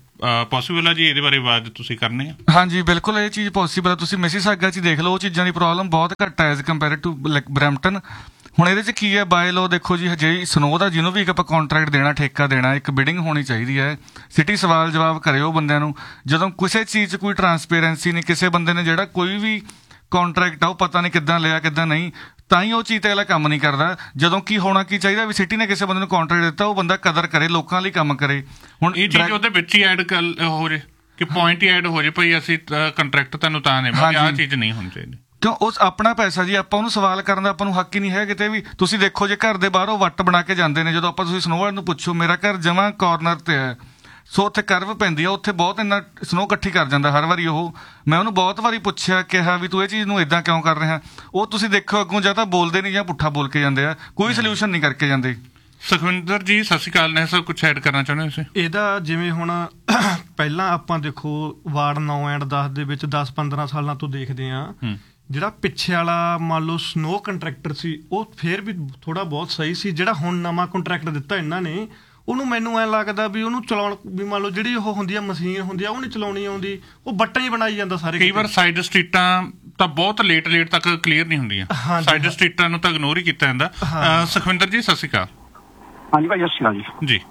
ਪੋਸੀਬਲ ਆ ਜੀ? ਇਹਦੇ ਬਾਰੇ ਆਵਾਜ਼ ਤੁਸੀਂ ਕਰਨੀ ਆ? ਹਾਂਜੀ ਬਿਲਕੁਲ, ਇਹ ਚੀਜ਼ ਪੋਸੀਬਲ ਆ। ਤੁਸੀਂ ਮਿਸੀਸਾਗਾ 'ਚ ਦੇਖ ਲਓ, ਉਹ ਚੀਜ਼ਾਂ ਦੀ ਪ੍ਰੋਬਲਮ ਬਹੁਤ ਘੱਟ ਹੈ ਐਜ਼ ਕੰਪੇਅਰ ਟੂ ਬਰੈਂਪਟਨ। ਹੁਣ ਇਹਦੇ 'ਚ ਕੀ ਹੈ, ਬਾਏ ਲੋ ਦੇਖੋ ਜੀ, ਹਜੇ ਸਨੋ ਦਾ ਜਿਹਨੂੰ ਵੀ ਆਪਾਂ ਕੰਟਰੈਕਟ ਦੇਣਾ, ਠੇਕਾ ਦੇਣਾ, ਇੱਕ ਬਿਡਿੰਗ ਹੋਣੀ ਚਾਹੀਦੀ ਹੈ। ਸਿਟੀ ਸਵਾਲ ਜਵਾਬ ਕਰੇ ਉਹ ਬੰਦਿਆਂ ਨੂੰ, ਜਦੋਂ ਕਿਸੇ ਚੀਜ਼ 'ਚ ਕੋਈ ਟਰਾਂਸਪੇਰੈਂਸੀ ਨਹੀਂ, ਕਿਸੇ ਬੰਦੇ ਨੇ ਜਿਹੜਾ ਕੋਈ ਵੀ ਕੰਟਰੈਕਟ ਆ ਉਹ ਪਤਾ ਨਹੀਂ ਕਿੱਦਾਂ ਲਿਆ ਕਿੱਦਾਂ ਨਹੀਂ, ਤਾਂ ਹੀ ਉਹ ਚੀਜ਼ ਤੇ ਅਗਲਾ ਕੰਮ ਨਹੀਂ ਕਰਦਾ। ਜਦੋਂ ਕੀ ਹੋਣਾ ਕੀ ਚਾਹੀਦਾ ਵੀ ਸਿਟੀ ਨੇ ਕਿਸੇ ਬੰਦੇ ਨੂੰ ਕੰਟਰੈਕਟ ਦਿੱਤਾ, ਉਹ ਬੰਦਾ ਕਦਰ ਕਰੇ, ਲੋਕਾਂ ਲਈ ਕੰਮ ਕਰੇ। ਹੁਣ ਇਹ ਚੀਜ਼ ਉਹਦੇ ਵਿੱਚ ਹੀ ਐਡ ਹੋ ਜੇ ਕਿ ਪੁਆਇੰਟ ਹੀ ਐਡ ਹੋ ਜੇ, ਭਾਈ ਅਸੀਂ ਕੰਟਰੈਕਟ ਤੁਹਾਨੂੰ ਤਾਂ ਦੇਵਾਂਗੇ, ਆਹ ਚੀਜ਼ ਨਹੀਂ ਹੋਣੀ ਚਾਹੀਦੀ। ਕਿਉਂ ਉਸ ਆਪਣਾ ਪੈਸਾ ਜੀ, ਆਪਾਂ ਉਹਨੂੰ ਸਵਾਲ ਕਰਨ ਦਾ ਆਪਾਂ ਨੂੰ ਹੱਕ ਹੀ ਨਹੀਂ ਹੈ ਕਿਤੇ ਵੀ। ਤੁਸੀਂ ਦੇਖੋ ਜੇ ਘਰ ਦੇ ਬਾਹਰੋਂ ਵੱਟ ਬਣਾ ਕੇ ਜਾਂਦੇ ਨੇ, ਜਦੋਂ ਆਪਾਂ ਤੁਸੀਂ ਸਨੋ ਵਾਲੇ ਨੂੰ ਪੁੱਛੋ, ਮੇਰਾ ਘਰ ਜਮਾਂ ਕਾਰਨਰ ਤੇ ਹੈ, ਸੋ ਉੱਥੇ ਕਰਵ ਪੈਂਦੀ ਆ, ਉੱਥੇ ਬਹੁਤ ਇੰਨਾ ਸਨੋ ਇਕੱਠੀ ਕਰ ਜਾਂਦਾ ਹਰ ਵਾਰੀ ਉਹ। ਮੈਂ ਉਹਨੂੰ ਬਹੁਤ ਵਾਰੀ ਪੁੱਛਿਆ, ਕਿਹਾ ਵੀ ਤੂੰ ਇਹ ਚੀਜ਼ ਨੂੰ ਇਦਾਂ ਕਿਉਂ ਕਰ ਰਿਹਾ, ਉਹ ਤੁਸੀਂ ਦੇਖੋ ਅੱਗੋਂ ਜਾਂ ਤਾਂ ਬੋਲਦੇ ਨਹੀਂ ਜਾਂ ਪੁੱਠਾ ਬੋਲ ਕੇ ਜਾਂਦੇ ਆ, ਕੋਈ ਸੋਲੂਸ਼ਨ ਨਹੀਂ ਕਰਕੇ ਜਾਂਦੇ। ਸੁਖਵਿੰਦਰ ਜੀ ਸਤਿ ਸ਼੍ਰੀ ਅਕਾਲ ਨੇ ਸਰ, ਕੁਛ ਐਡ ਕਰਨਾ ਚਾਹੁੰਦੇ ਹੋ ਤੁਸੀਂ? ਇਹਦਾ ਜਿਵੇਂ ਹੁਣ ਪਹਿਲਾਂ ਆਪਾਂ ਦੇਖੋ ਵਾਰਡ 9 ਐਂਡ 10 ਦੇ ਵਿੱਚ 10-15 ਸਾਲਾਂ ਤੋਂ ਦੇਖਦੇ ਆ, ਜਿਹੜਾ ਪਿੱਛੇ ਵਾਲਾ ਮੰਨ ਲਓ ਸਨੋ ਕੰਟਰੈਕਟਰ ਸੀ, ਉਹ ਫੇਰ ਵੀ ਥੋੜਾ ਬਹੁਤ ਸਹੀ ਸੀ। ਜਿਹੜਾ ਹੁਣ ਨਵਾਂ ਕੰਟਰੈਕਟ ਦਿੱਤਾ ਇਹਨਾਂ ਨੇ, ਉਹਨੂੰ ਮੈਨੂੰ ਐਂ ਲੱਗਦਾ ਵੀ ਉਹਨੂੰ ਚਲਾਉਣ ਵੀ ਮੰਨ ਲਓ ਜਿਹੜੀ ਉਹ ਹੁੰਦੀ ਆ ਮਸ਼ੀਨ ਹੁੰਦੀ ਆ, ਉਹ ਨਹੀਂ ਚਲਾਉਣੀ ਆਉਂਦੀ, ਉਹ ਬੱਟਾਂ ਹੀ ਬਣਾਈ ਜਾਂਦਾ ਸਾਰੇ। ਕਈ ਵਾਰ ਸਾਈਡ ਸਟਰੀਟਾਂ ਤਾਂ ਬਹੁਤ ਲੇਟ ਤੱਕ ਕਲੀਅਰ ਨਹੀਂ ਹੁੰਦੀਆਂ, ਸਾਈਡ ਸਟਰੀਟਾਂ ਨੂੰ ਤਾਂ ਇਗਨੋਰ ਹੀ ਕੀਤਾ ਜਾਂਦਾ। ਸੁਖਵਿੰਦਰ ਜੀ ਸਤਿ ਸ਼੍ਰੀ ਅਕਾਲ। ਹਾਂਜੀ ਭਾਈ ਸਤਿ ਸ਼੍ਰੀ ਅਕਾਲ ਜੀ। ਜੀ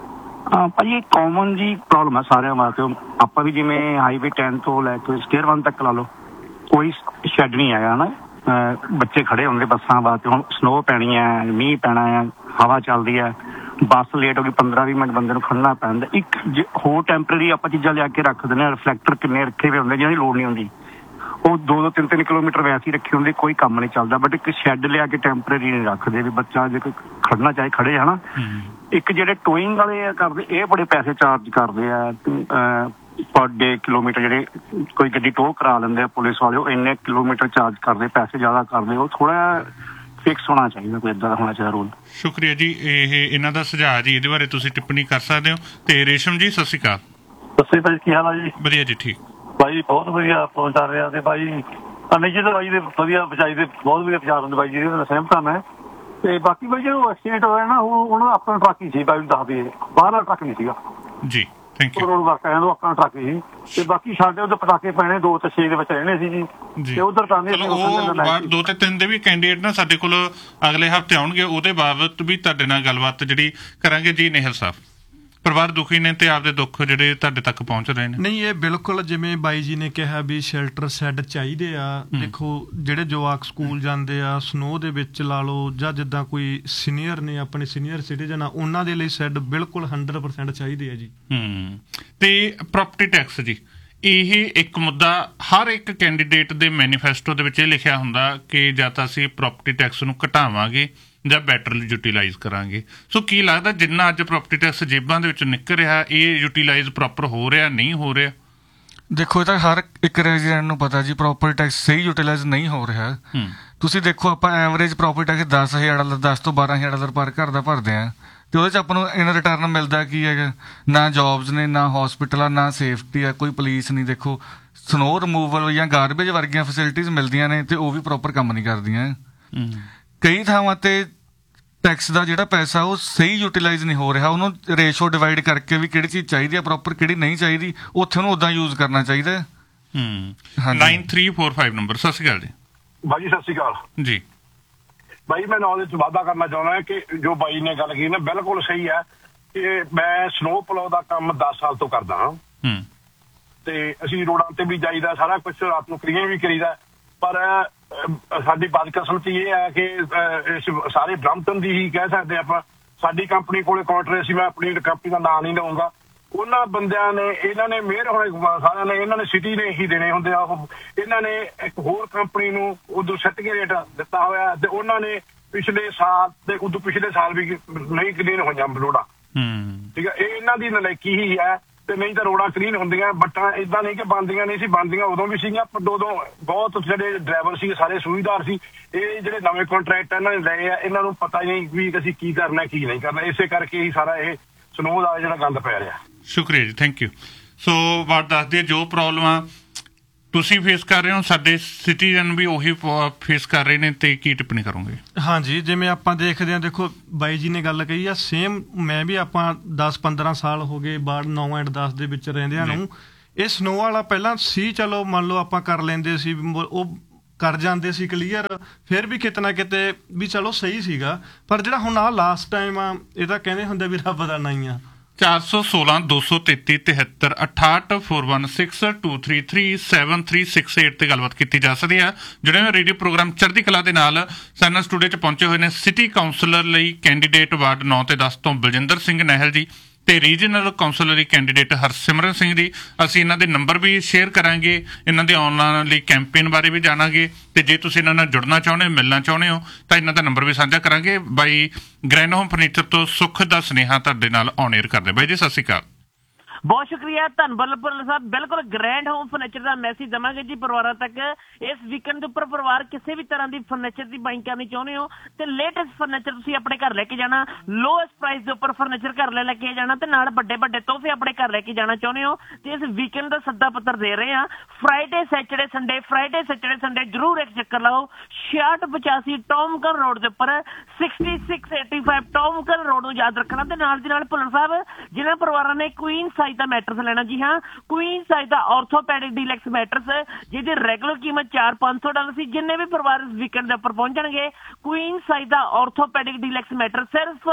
ਭਾਜੀ ਕਾਮਨ ਜੀ ਪ੍ਰੋਬਲਮ ਹੈ ਸਾਰਿਆਂ ਵਾਸਤੇ। ਆਪਾਂ ਵੀ ਜਿਵੇਂ ਹਾਈਵੇ 10 ਤੋਂ ਲੈ ਕੇ ਸਕੇਅਰ 1 ਤੱਕ ਲਾ ਲਓ, ਕੋਈ ਸ਼ੈੱਡ ਨਹੀਂ ਹੈਗਾ ਨਾ, ਬੱਚੇ ਖੜੇ ਹੋਣਗੇ ਬੱਸਾਂ ਵਾਸਤੇ। ਹੁਣ ਸਨੋ ਪੈਣੀ ਹੈ, ਮੀਂਹ ਪੈਣਾ ਹੈ, ਹਵਾ ਚੱਲਦੀ ਹੈ, ਬੱਸ ਲੇਟ ਹੋ ਗਈ, 15-20 ਮਿੰਟ ਬੰਦੇ ਨੂੰ ਖੜਨਾ ਪੈਂਦਾ। ਇੱਕ ਹੋਰ ਟੈਂਪਰੇਰੀ ਆਪਾਂ ਚੀਜ਼ਾਂ ਲਿਆ ਕੇ ਰੱਖ ਦਿੰਦੇ ਹਾਂ, ਰਿਫਲੈਕਟਰ ਕਿੰਨੇ ਰੱਖੇ ਹੋਏ ਹੁੰਦੇ ਜਿਹਨਾਂ ਦੀ ਲੋੜ ਨਹੀਂ ਹੁੰਦੀ, ਉਹ 2-3 ਕਿਲੋਮੀਟਰ ਵੈਸੇ ਹੀ ਰੱਖੇ ਹੁੰਦੇ, ਕੋਈ ਕੰਮ ਨਹੀਂ ਚੱਲਦਾ। ਬਟ ਇੱਕ ਸ਼ੈੱਡ ਲਿਆ ਕੇ ਟੈਂਪਰੇਰੀ ਨਹੀਂ ਰੱਖਦੇ ਵੀ ਬੱਚਾ ਜੇ ਕੋਈ ਖੜਨਾ ਚਾਹੇ ਖੜੇ ਹੈ ਨਾ। ਇੱਕ ਜਿਹੜੇ ਟੋਇੰਗ ਵਾਲੇ ਕਰਦੇ, ਇਹ ਬੜੇ ਪੈਸੇ ਚਾਰਜ ਕਰਦੇ ਆ ਪਰ ਡੇ ਕਿਲੋਮੀਟਰ। ਜਿਹੜੇ ਕੋਈ ਗੱਡੀ ਟੋ ਕਰਾ ਲੈਂਦੇ ਆ ਪੁਲਿਸ ਵਾਲੇ, ਉਹ ਇੰਨੇ ਕਿਲੋਮੀਟਰ ਚਾਰਜ ਕਰਦੇ, ਪੈਸੇ ਜ਼ਿਆਦਾ ਕਰਦੇ। ਉਹ ਥੋੜਾ ਫਿਕਸ ਹੋਣਾ ਚਾਹੀਦਾ, ਕੋਈ ਏਦਾਂ ਦਾ ਹੋਣਾ ਚਾਹੀਦਾ ਰੂਲ। ਸ਼ੁਕਰੀਆ ਜੀ, ਇਹ ਇਹਨਾਂ ਦਾ ਸੁਝਾਅ ਜੀ, ਇਹਦੇ ਬਾਰੇ ਤੁਸੀਂ ਟਿੱਪਣੀ ਕਰ ਸਕਦੇ ਹੋ। ਤੇ ਰੇਸ਼ਮ ਜੀ ਸਤਿ ਸ਼੍ਰੀ ਅਕਾਲ। ਸਤਿ ਸ਼੍ਰੀ ਅਕਾਲ, ਕੀ ਹਾਲ ਆ ਜੀ? ਵਧੀਆ ਜੀ, ਠੀਕ ਭਾਈ, ਬਹੁਤ ਵਧੀਆ ਪਹੁੰਚਾ ਰਿਹਾ। ਤੇ ਭਾਈ ਨਿੱਜੀ ਤਾਂ ਬਾਈ ਦੇ ਵਧੀਆ ਬਚਾਈ ਦੇ ਬਹੁਤ ਵਧੀਆ ਪਹੁੰਚਾ ਦਿੰਦੇ ਬਾਈ ਜੀ, ਇਹਦੇ ਨਾਲ ਸਹਿਮਤ ਹਾਂ ਮੈਂ। ਤੇ ਬਾਕੀ ਬਾਈ ਜਦੋਂ ਐਕਸੀਡੈਂਟ ਹੋਇਆ ਨਾ, ਉਹਨਾਂ ਆਪਣਾ ਟਰੱਕ ਹੀ ਸੀ ਬਾਈ, ਦੱਸਦੇ ਬਾਹਰਲਾ ਟਰੱਕ ਨਹੀਂ ਸੀਗਾ ਜੀ। Thank you. ਰੋਡ ਵਰਕ ਆਇਆ, ਆਪਣਾ ਟਰੱਕ ਸੀ। ਤੇ ਬਾਕੀ ਸਾਡੇ ਉਧਰ ਪਟਾਕੇ ਪੈਣੇ 2 ਤੇ 6 ਦੇ ਵਿੱਚ ਰਹਿਣੇ ਸੀ ਜੀ, ਤੇ ਉਧਰ ਤਾਂ ਵਾਰਡ 2 ਤੇ 3 ਦੇ ਵੀ ਕੈਂਡੀਡੇਟ ਨਾ ਸਾਡੇ ਕੋਲ ਅਗਲੇ ਹਫ਼ਤੇ ਆਉਣਗੇ, ਉਹਦੇ ਬਾਬਤ ਵੀ ਤੁਹਾਡੇ ਨਾਲ ਗੱਲਬਾਤ ਜਿਹੜੀ ਕਰਾਂਗੇ ਜੀ। ਨੇਹਲ ਸਾਹਿਬ, ਪਰਿਵਾਰ ਦੁਖੀ ਨੇ ਤੇ ਆਪਦੇ ਦੁੱਖ ਜਿਹੜੇ ਤੁਹਾਡੇ ਤੱਕ ਪਹੁੰਚ ਰਹੇ ਨੇ। ਨਹੀਂ, ਇਹ ਬਿਲਕੁਲ ਜਿਵੇਂ ਬਾਈ ਜੀ ਨੇ ਕਿਹਾ ਵੀ ਸ਼ੈਲਟਰ ਸ਼ੈੱਡ ਚਾਹੀਦੇ ਆ। ਦੇਖੋ ਜਿਹੜੇ ਜਵਾਕ ਸਕੂਲ ਜਾਂਦੇ ਆ ਸਨੋ ਦੇ ਵਿੱਚ ਲਾ ਲਓ, ਜਾਂ ਜਿੱਦਾਂ ਕੋਈ ਸੀਨੀਅਰ ਨੇ ਆਪਣੇ ਸੀਨੀਅਰ ਸਿਟੀਜ਼ਨ ਆ, ਉਹਨਾਂ ਦੇ ਲਈ ਸ਼ੈੱਡ ਬਿਲਕੁਲ 100% ਚਾਹੀਦੇ ਆ ਜੀ। ਤੇ ਪ੍ਰਾਪਰਟੀ ਟੈਕਸ ਜੀ, ਇਹ ਇੱਕ ਮੁੱਦਾ ਹਰ ਇੱਕ ਕੈਂਡੀਡੇਟ ਦੇ ਮੈਨੀਫੈਸਟੋ ਦੇ ਵਿੱਚ ਇਹ ਲਿਖਿਆ ਹੁੰਦਾ ਕਿ ਜਾਂ ਤਾਂ ਅਸੀਂ ਪ੍ਰਾਪਰਟੀ ਟੈਕਸ ਨੂੰ ਘਟਾਵਾਂਗੇ ਜਾਂ ਬੈਟਰ ਯੂਟੀਲਾਈਜ਼ ਕਰਾਂਗੇ। ਸੋ ਕੀ ਲੱਗਦਾ ਜਿੰਨਾ ਅੱਜ ਪ੍ਰਾਪਰਟੀ ਟੈਕਸ ਜੇਬਾਂ ਦੇ ਵਿੱਚ ਨਿਕਲ ਰਿਹਾ, ਇਹ ਯੂਟੀਲਾਈਜ਼ ਪ੍ਰੋਪਰ ਹੋ ਰਿਹਾ, ਨਹੀਂ ਹੋ ਰਿਹਾ? ਦੇਖੋ, ਇਹ ਤਾਂ ਹਰ ਇੱਕ ਰੈਜ਼ੀਡੈਂਟ ਨੂੰ ਪਤਾ ਜੀ, ਪ੍ਰਾਪਰਟੀ ਟੈਕਸ ਸਹੀ ਯੂਟੀਲਾਈਜ਼ ਨਹੀਂ ਹੋ ਰਿਹਾ। ਤੁਸੀਂ ਦੇਖੋ, ਆਪਾਂ ਐਵਰੇਜ ਪ੍ਰਾਪਰਟੀ ਟੈਕਸ $10,000 $10 ਤੋਂ $12,000 ਪਰ ਘਰ ਦਾ ਭਰਦੇ ਆ, ਤੇ ਉਹਦੇ 'ਚ ਆਪਾਂ ਨੂੰ ਇਨ ਰਿਟਰਨ ਮਿਲਦਾ ਕੀ ਹੈਗਾ? ਨਾ ਜੌਬਸ ਨੇ, ਨਾ ਹੌਸਪੀਟਲ ਆ, ਨਾ ਸੇਫਟੀ ਆ, ਕੋਈ ਪੁਲਿਸ ਨਹੀਂ। ਦੇਖੋ, ਸਨੋ ਰਿਮੂਵਲ ਜਾਂ ਗਾਰਬੇਜ ਵਰਗੀਆਂ ਫੈਸਿਲਿਟੀਜ਼ ਮਿਲਦੀਆਂ ਨੇ, ਤੇ ਉਹ ਵੀ ਪ੍ਰੋਪਰ ਕੰਮ ਨਹੀਂ ਕਰਦੀਆਂ। ਕਈ ਥਾਵਾਂ ਤੇ ਟੈਕਸ ਦਾ ਜਿਹੜਾ ਪੈਸਾ ਉਹ ਸਹੀ ਯੂਟੀਲਾਈਜ਼ ਨਹੀਂ ਹੋ ਰਿਹਾ, ਉਹਨੂੰ ਰੇਸ਼ੋ ਡਿਵਾਈਡ ਕਰਕੇ ਵੀ ਕਿਹੜੀ ਚੀਜ਼ ਚਾਹੀਦੀ ਹੈ ਪ੍ਰੋਪਰ, ਕਿਹੜੀ ਨਹੀਂ ਚਾਹੀਦੀ, ਉੱਥੇ ਉਹਨੂੰ ਉਦਾਂ ਯੂਜ਼ ਕਰਨਾ ਚਾਹੀਦਾ। 9345 ਨੰਬਰ। ਸਤਿ ਸ਼੍ਰੀ ਅਕਾਲ ਜੀ। ਬਾਈ ਸਤਿ ਸ਼੍ਰੀ ਅਕਾਲ ਜੀ। ਬਾਈ ਮੈਂ ਨੌਲੇਜ ਚ ਵਾਧਾ ਕਰਨਾ ਚਾਹੁੰਦਾ ਕਿ ਜੋ ਬਾਈ ਨੇ ਗੱਲ ਕੀਤੀ ਨਾ ਬਿਲਕੁਲ ਸਹੀ ਹੈ ਕਿ ਮੈਂ ਸਨੋ ਪਲਾਉ ਦਾ ਕੰਮ 10 ਸਾਲ ਤੋਂ ਕਰਦਾ ਹਾਂ, ਤੇ ਅਸੀਂ ਰੋਡਾਂ ਤੇ ਵੀ ਜਾਈਦਾ, ਸਾਰਾ ਕੁਝ ਰਾਤ ਨੂੰ ਕਲੀਨ ਵੀ ਕਰੀਦਾ। ਪਰ ਸਾਡੀ ਬਦਕਿਸਮਤੀ ਇਹ ਹੈ ਕਿ ਇਸ ਸਾਰੇ ਬ੍ਰਹਮਪੁਰ ਦੀ ਹੀ ਕਹਿ ਸਕਦੇ ਆਪਾਂ, ਸਾਡੀ ਕੰਪਨੀ ਕੋਲੇ ਕਾਉਂਟਰ ਸੀ, ਮੈਂ ਆਪਣੀ ਕੰਪਨੀ ਦਾ ਨਾਂ ਨਹੀਂ ਲਵਾਂਗਾ, ਉਹਨਾਂ ਬੰਦਿਆਂ ਨੇ ਇਹਨਾਂ ਨੇ ਮੇਅਰ ਹੋਏ ਸਾਰਿਆਂ ਨੇ ਇਹਨਾਂ ਨੇ ਸਿਟੀ ਨੇ ਹੀ ਦੇਣੇ ਹੁੰਦੇ ਆ, ਉਹ ਇਹਨਾਂ ਨੇ ਇੱਕ ਹੋਰ ਕੰਪਨੀ ਨੂੰ ਉਦੋਂ ਸਰਟੀਫਿਕੇਟ ਦਿੱਤਾ ਹੋਇਆ ਤੇ ਉਹਨਾਂ ਨੇ ਪਿਛਲੇ ਸਾਲ ਤੇ ਉਦੋਂ ਪਿਛਲੇ ਸਾਲ ਵੀ ਨਹੀਂ ਕਲੀਨ ਹੋਈਆਂ ਰੋਡਾਂ। ਠੀਕ ਹੈ, ਇਹ ਇਹਨਾਂ ਦੀ ਨਲਾਇਕੀ ਹੀ ਹੈ, ਤੇ ਨਹੀਂ ਤਾਂ ਰੋਡਾਂ ਕਲੀਨ ਹੁੰਦੀਆਂ। ਬੱਟਾਂ ਏਦਾਂ ਨਹੀਂ ਕਿ ਬਣਦੀਆਂ ਨਹੀਂ ਸੀ, ਬਣਦੀਆਂ ਉਦੋਂ ਵੀ ਸੀਗੀਆਂ, ਪਰ ਉਦੋਂ ਬਹੁਤ ਜਿਹੜੇ ਡਰਾਈਵਰ ਸੀ ਸਾਰੇ ਸੂਝਦਾਰ ਸੀ। ਇਹ ਜਿਹੜੇ ਨਵੇਂ ਕੰਟਰੈਕਟ ਇਹਨਾਂ ਨੇ ਲਏ ਆ, ਇਹਨਾਂ ਨੂੰ ਪਤਾ ਹੀ ਨਹੀਂ ਵੀ ਅਸੀਂ ਕੀ ਕਰਨਾ ਕੀ ਨਹੀਂ ਕਰਨਾ, ਇਸੇ ਕਰਕੇ ਹੀ ਸਾਰਾ ਇਹ ਸਨੋ ਦਾ ਜਿਹੜਾ ਗੰਦ ਪੈ ਰਿਹਾ। ਸ਼ੁਕਰੀਆ ਜੀ, ਥੈਂਕ ਯੂ। ਸੋ ਵਾਰਡ ਦੱਸ ਦਿਓ ਜੋ ਪ੍ਰੋਬਲਮਾਂ ਤੁਸੀਂ ਫੇਸ ਕਰ ਰਹੇ ਹੋ, ਸਾਡੇ ਸਿਟੀਜ਼ਨ ਵੀ ਉਹੀ ਫੇਸ ਕਰ ਰਹੇ ਨੇ, ਤੇ ਕੀ ਟਿੱਪਣੀ ਕਰੋਗੇ? ਹਾਂਜੀ, ਜਿਵੇਂ ਆਪਾਂ ਦੇਖਦੇ ਹਾਂ, ਦੇਖੋ ਬਾਈ ਜੀ ਨੇ ਗੱਲ ਕਹੀ ਆ, ਸੇਮ ਮੈਂ ਵੀ ਆਪਾਂ 10-15 ਸਾਲ ਹੋ ਗਏ ਵਾਰਡ 9 ਐਂਡ 10 ਦੇ ਵਿੱਚ ਰਹਿੰਦਿਆਂ ਨੂੰ। ਇਹ ਸਨੋ ਵਾਲਾ ਪਹਿਲਾਂ ਸੀ, ਚਲੋ ਮੰਨ ਲਓ ਆਪਾਂ ਕਰ ਲੈਂਦੇ ਸੀ, ਉਹ ਕਰ ਜਾਂਦੇ ਸੀ ਕਲੀਅਰ, ਫਿਰ ਵੀ ਕਿਤੇ ਨਾ ਕਿਤੇ ਵੀ ਚਲੋ ਸਹੀ ਸੀਗਾ। ਪਰ ਜਿਹੜਾ ਹੁਣ ਆਹ ਲਾਸਟ ਟਾਈਮ ਆ, ਇਹ ਤਾਂ ਕਹਿੰਦੇ ਹੁੰਦੇ ਵੀ ਰੱਬ ਦਾ ਨਾਂ ਹੀ ਆ। 416 233 73 68 416 233 7368 ਤੇ ਗੱਲਬਾਤ ਕੀਤੀ ਜਾ ਸਕਦੀ ਹੈ। ਜਿਹੜੇ ਰੇਡੀਓ ਪ੍ਰੋਗਰਾਮ ਚੜ੍ਹਦੀ ਕਲਾ ਦੇ ਨਾਲ ਸਾਡਾ ਸਟੂਡੀਓ 'ਚ ਪਹੁੰਚੇ ਹੋਏ ਨੇ ਸਿਟੀ ਕਾਉਂਸਲਰ ਲਈ ਕੈਂਡੀਡੇਟ ਵਾਰਡ 9 ਤੇ 10 ਤੋਂ ਬਲਜਿੰਦਰ ਸਿੰਘ ਨਹਿਲ ਜੀ ਤੇ ਰੀਜਨਲ ਕਾਉਂਸਲਰ ਲਈ ਕੈਂਡੀਡੇਟ ਹਰਸਿਮਰਨ ਸਿੰਘ ਜੀ। ਅਸੀਂ ਇਹਨਾਂ ਦੇ ਨੰਬਰ ਵੀ ਸ਼ੇਅਰ ਕਰਾਂਗੇ, ਇਹਨਾਂ ਦੇ ਆਨਲਾਈਨ ਲਈ ਕੈਂਪੇਨ ਬਾਰੇ ਵੀ ਜਾਣਾਂਗੇ, ਤੇ ਜੇ ਤੁਸੀਂ ਇਹਨਾਂ ਨਾਲ ਜੁੜਨਾ ਚਾਹੁੰਦੇ ਹੋ, ਮਿਲਣਾ ਚਾਹੁੰਦੇ ਹੋ, ਤਾਂ ਇਹਨਾਂ ਦਾ ਨੰਬਰ ਵੀ ਸਾਂਝਾ ਕਰਾਂਗੇ। ਬਾਈ ਗ੍ਰੈਂਡ ਹੋਮ ਫਰਨੀਚਰ ਤੋਂ ਸੁੱਖ ਦਾ ਸੁਨੇਹਾ ਤੁਹਾਡੇ ਨਾਲ ਔਨ 에ਅਰ ਕਰਦੇ। ਬਾਈ ਜੀ ਸਤਿ ਸ਼੍ਰੀ ਅਕਾਲ। ਬਹੁਤ ਸ਼ੁਕਰੀਆ, ਧੰਨਵਾਦ ਸਾਹਿਬ। ਬਿਲਕੁਲ ਗ੍ਰੈਂਡ ਹੋਮ ਫਰਨੀਚਰ ਦਾ ਮੈਸੇਜ ਦੇਵਾਂਗੇ ਜੀ ਪਰਿਵਾਰਾਂ ਤੱਕ। ਇਸ ਵੀਕਐਂਡ ਦੇ ਉੱਪਰ ਪਰਿਵਾਰ ਕਿਸੇ ਵੀ ਤਰ੍ਹਾਂ ਦੀ ਫਰਨੀਚਰ ਦੀ ਬਾਈਂਗ ਕਰਨੀ ਚਾਹੁੰਦੇ ਹੋ ਤੇ ਲੇਟੈਸਟ ਫਰਨੀਚਰ ਤੁਸੀਂ ਆਪਣੇ ਘਰ ਲੈ ਕੇ ਜਾਣਾ, ਲੋਐਸਟ ਪ੍ਰਾਈਸ ਦੇ ਉੱਪਰ ਫਰਨੀਚਰ ਘਰ ਲੈ ਕੇ ਜਾਣਾ, ਤੇ ਨਾਲ ਵੱਡੇ ਵੱਡੇ ਤੋਹਫੇ ਆਪਣੇ ਘਰ ਲੈ ਕੇ ਜਾਣਾ ਚਾਹੁੰਦੇ ਹੋ, ਤੇ ਇਸ ਵੀਕਐਂਡ ਦਾ ਸੱਦਾ ਪੱਤਰ ਦੇ ਰਹੇ ਆ। ਫਰਾਈਡੇ ਸੈਚਰਡੇ ਸੰਡੇ ਜ਼ਰੂਰ ਇੱਕ ਚੱਕਰ ਲਾਓ। 6685 ਟੌਮਕਨ ਰੋਡ ਦੇ ਉੱਪਰ 6685 ਟੌਮਕਨ ਰੋਡ ਨੂੰ ਯਾਦ ਰੱਖਣਾ। ਤੇ ਨਾਲ ਦੀ ਨਾਲ ਭੁੱਲਰ ਸਾਹਿਬ, ਜਿਨ੍ਹਾਂ ਪਰਿਵਾਰਾਂ ਨੇ ਕੁਈਨ ਸਾਈਜ਼ ਦਾ ਮੈਟਰਸ ਲੈਣਾ, ਜੀ ਹਾਂ, ਕੁਈਨ ਸਾਈਜ਼ ਦਾ ਆਰਥੋਪੈਡਿਕ ਡੀਲੈਕਸ ਮੈਟਰਸ, ਜਿਹਦੀ ਰੈਗੂਲਰ ਕੀਮਤ $400-500 ਸੀ। ਜਿੰਨੇ ਵੀ ਪਰਿਵਾਰ ਇਸ ਵੀਕਐਂਡ ਦੇ ਉੱਪਰ ਪਹੁੰਚਣਗੇ, ਕੁਈਨ ਸਾਈਜ਼ ਦਾ ਆਰਥੋਪੈਡਿਕ ਡੀਲੈਕਸ ਮੈਟਰਸ ਸਿਰਫ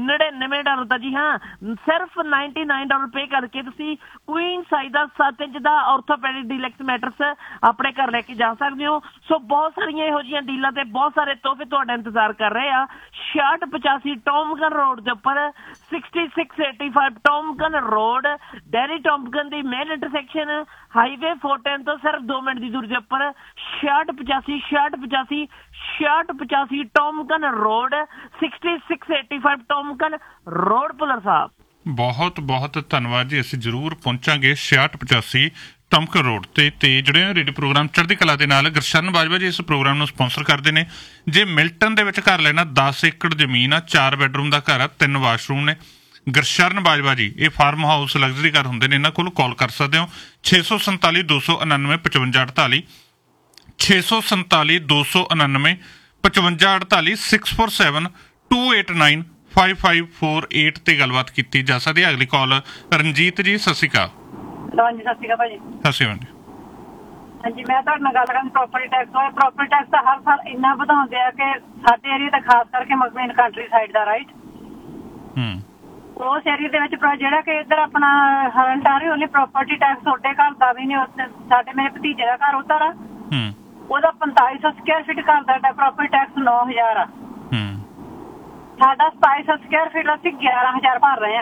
$99 ਦਾ, ਜੀ ਹਾਂ, ਸਿਰਫ $99 ਪੇ ਕਰਕੇ ਤੁਸੀਂ ਕੁਈਨ ਸਾਈਜ਼ ਦਾ 7 ਇੰਚ ਦਾ ਆਰਥੋਪੈਡਿਕ ਡੀਲੈਕਸ ਮੈਟਰਸ ਆਪਣੇ ਘਰ ਲੈ ਕੇ ਜਾ ਸਕਦੇ ਹੋ। ਸੋ ਬਹੁਤ ਸਾਰੀਆਂ ਇਹੋ ਜਿਹੀਆਂ ਡੀਲਾਂ ਤੇ ਬਹੁਤ ਸਾਰੇ ਤੋਹਫੇ ਤੁਹਾਡਾ ਇੰਤਜ਼ਾਰ ਕਰ ਰਹੇ ਆ। 6685 ਟੌਮਕਨ ਰੋਡ ਦੇ ਉੱਪਰ 6685 ਟੌਮਕਨ ਰੋਡ, ਡੈਰੀ ਟੌਮਕਨ ਦੀ ਮੇਨ ਇੰਟਰਸੈਕਸ਼ਨ ਹਾਈਵੇ 410 ਤੋਂ ਸਿਰਫ 2 ਮਿੰਟ ਦੀ ਦੂਰੀ ਦੇ ਉੱਪਰ 6685 ਟੌਮਕਨ ਰੋਡ, 6685 ਟੌਮਕਨ ਰੋਡ। ਭੁੱਲਰ ਸਾਹਿਬ ਬਹੁਤ ਬਹੁਤ ਧੰਨਵਾਦ ਜੀ। ਅਸੀਂ ਜ਼ਰੂਰ ਪਹੁੰਚਾਂਗੇ 6685 ਟੌਮਕਨ ਰੋਡ ਤੇ ਜਿਹੜੇ ਰੇਡੀਓ ਪ੍ਰੋਗਰਾਮ ਚੜ੍ਹਦੀ ਕਲਾ ਦੇ ਨਾਲ ਗੁਰਸ਼ਰਨ ਬਾਜਵਾ ਜੀ ਇਸ ਪ੍ਰੋਗਰਾਮ ਨੂੰ ਸਪਾਂਸਰ ਕਰਦੇ ਨੇ। ਜੇ ਮਿਲਟਨ ਦੇ ਵਿੱਚ ਘਰ ਲੈਣਾ, 10 ਏਕੜ ਜ਼ਮੀਨ ਆ, 4 ਬੈਡਰੂਮ ਦਾ ਘਰ ਆ, 3 ਵਾਸ਼ਰੂਮ ਨੇ, ਗੁਰਸ਼ਰਨ ਬਾਜਵਾ ਜੀ ਇਹ ਫਾਰਮ ਹਾਊਸ ਲਗਜ਼ਰੀ ਘਰ ਹੁੰਦੇ ਨੇ, ਇਹਨਾਂ ਕੋਲ ਕਾਲ ਕਰ ਸਕਦੇ ਹੋ 647 299 5548 647 299 5548 647 289 5548 ਤੇ ਗੱਲਬਾਤ ਕੀਤੀ ਜਾ ਸਕਦੀ ਹੈ। ਅਗਲੀ ਕਾਲ ਰਣਜੀਤ ਜੀ, ਸਤਿ ਸ਼੍ਰੀ ਅਕਾਲ। ਹਾਂਜੀ ਸਤਿ ਸ਼੍ਰੀ ਅਕਾਲ ਭਾਜੀ। ਸਤਿ ਸ਼੍ਰੀ ਅਕਾਲ। ਹਾਂਜੀ, ਮੈਂ ਤੁਹਾਡੇ ਨਾਲ ਗੱਲ ਕਰਾਂ ਪ੍ਰੋਪਰਟੀ ਟੈਕਸ ਬਾਰੇ। ਪ੍ਰੋਪਰਟੀ ਟੈਕਸ ਤਾਂ ਹਰ ਸਾਲ ਇੰਨਾ ਵਧਾਉਂਦੇ ਆ ਕਿ ਸਾਡੇ ਏਰੀਆ ਦਾ ਖਾਸ ਕਰਕੇ ਮਕਬੀਨ ਕੰਟਰੀ ਸਾਈਡ ਦਾ ਰਾਈਟ ਉਸ ਏਰੀਆ ਦੇ ਵਿੱਚ ਜਿਹੜਾ ਕਿ ਇੱਧਰ ਆਪਣਾ ਹਰਨਟਾਰੀ ਉਹਨੇ ਪ੍ਰੋਪਰਟੀ ਟੈਕਸ ਤੁਹਾਡੇ ਘਰ ਦਾ ਵੀ ਨਹੀਂ, ਸਾਡੇ ਮੇਰੇ ਭਤੀਜੇ ਦਾ ਘਰ ਉੱਧਰ ਆ, ਉਹਦਾ 4500 ਸਕੁਅਰ ਫੀਟ ਘਰ ਦਾ ਪ੍ਰੋਪਰਟੀ ਟੈਕਸ 9000 ਆ। ਸਾਡਾ 2700 ਸਕੁਅਰ ਫੀਟ ਅਸੀਂ 11000 ਭਰ ਰਹੇ ਆ।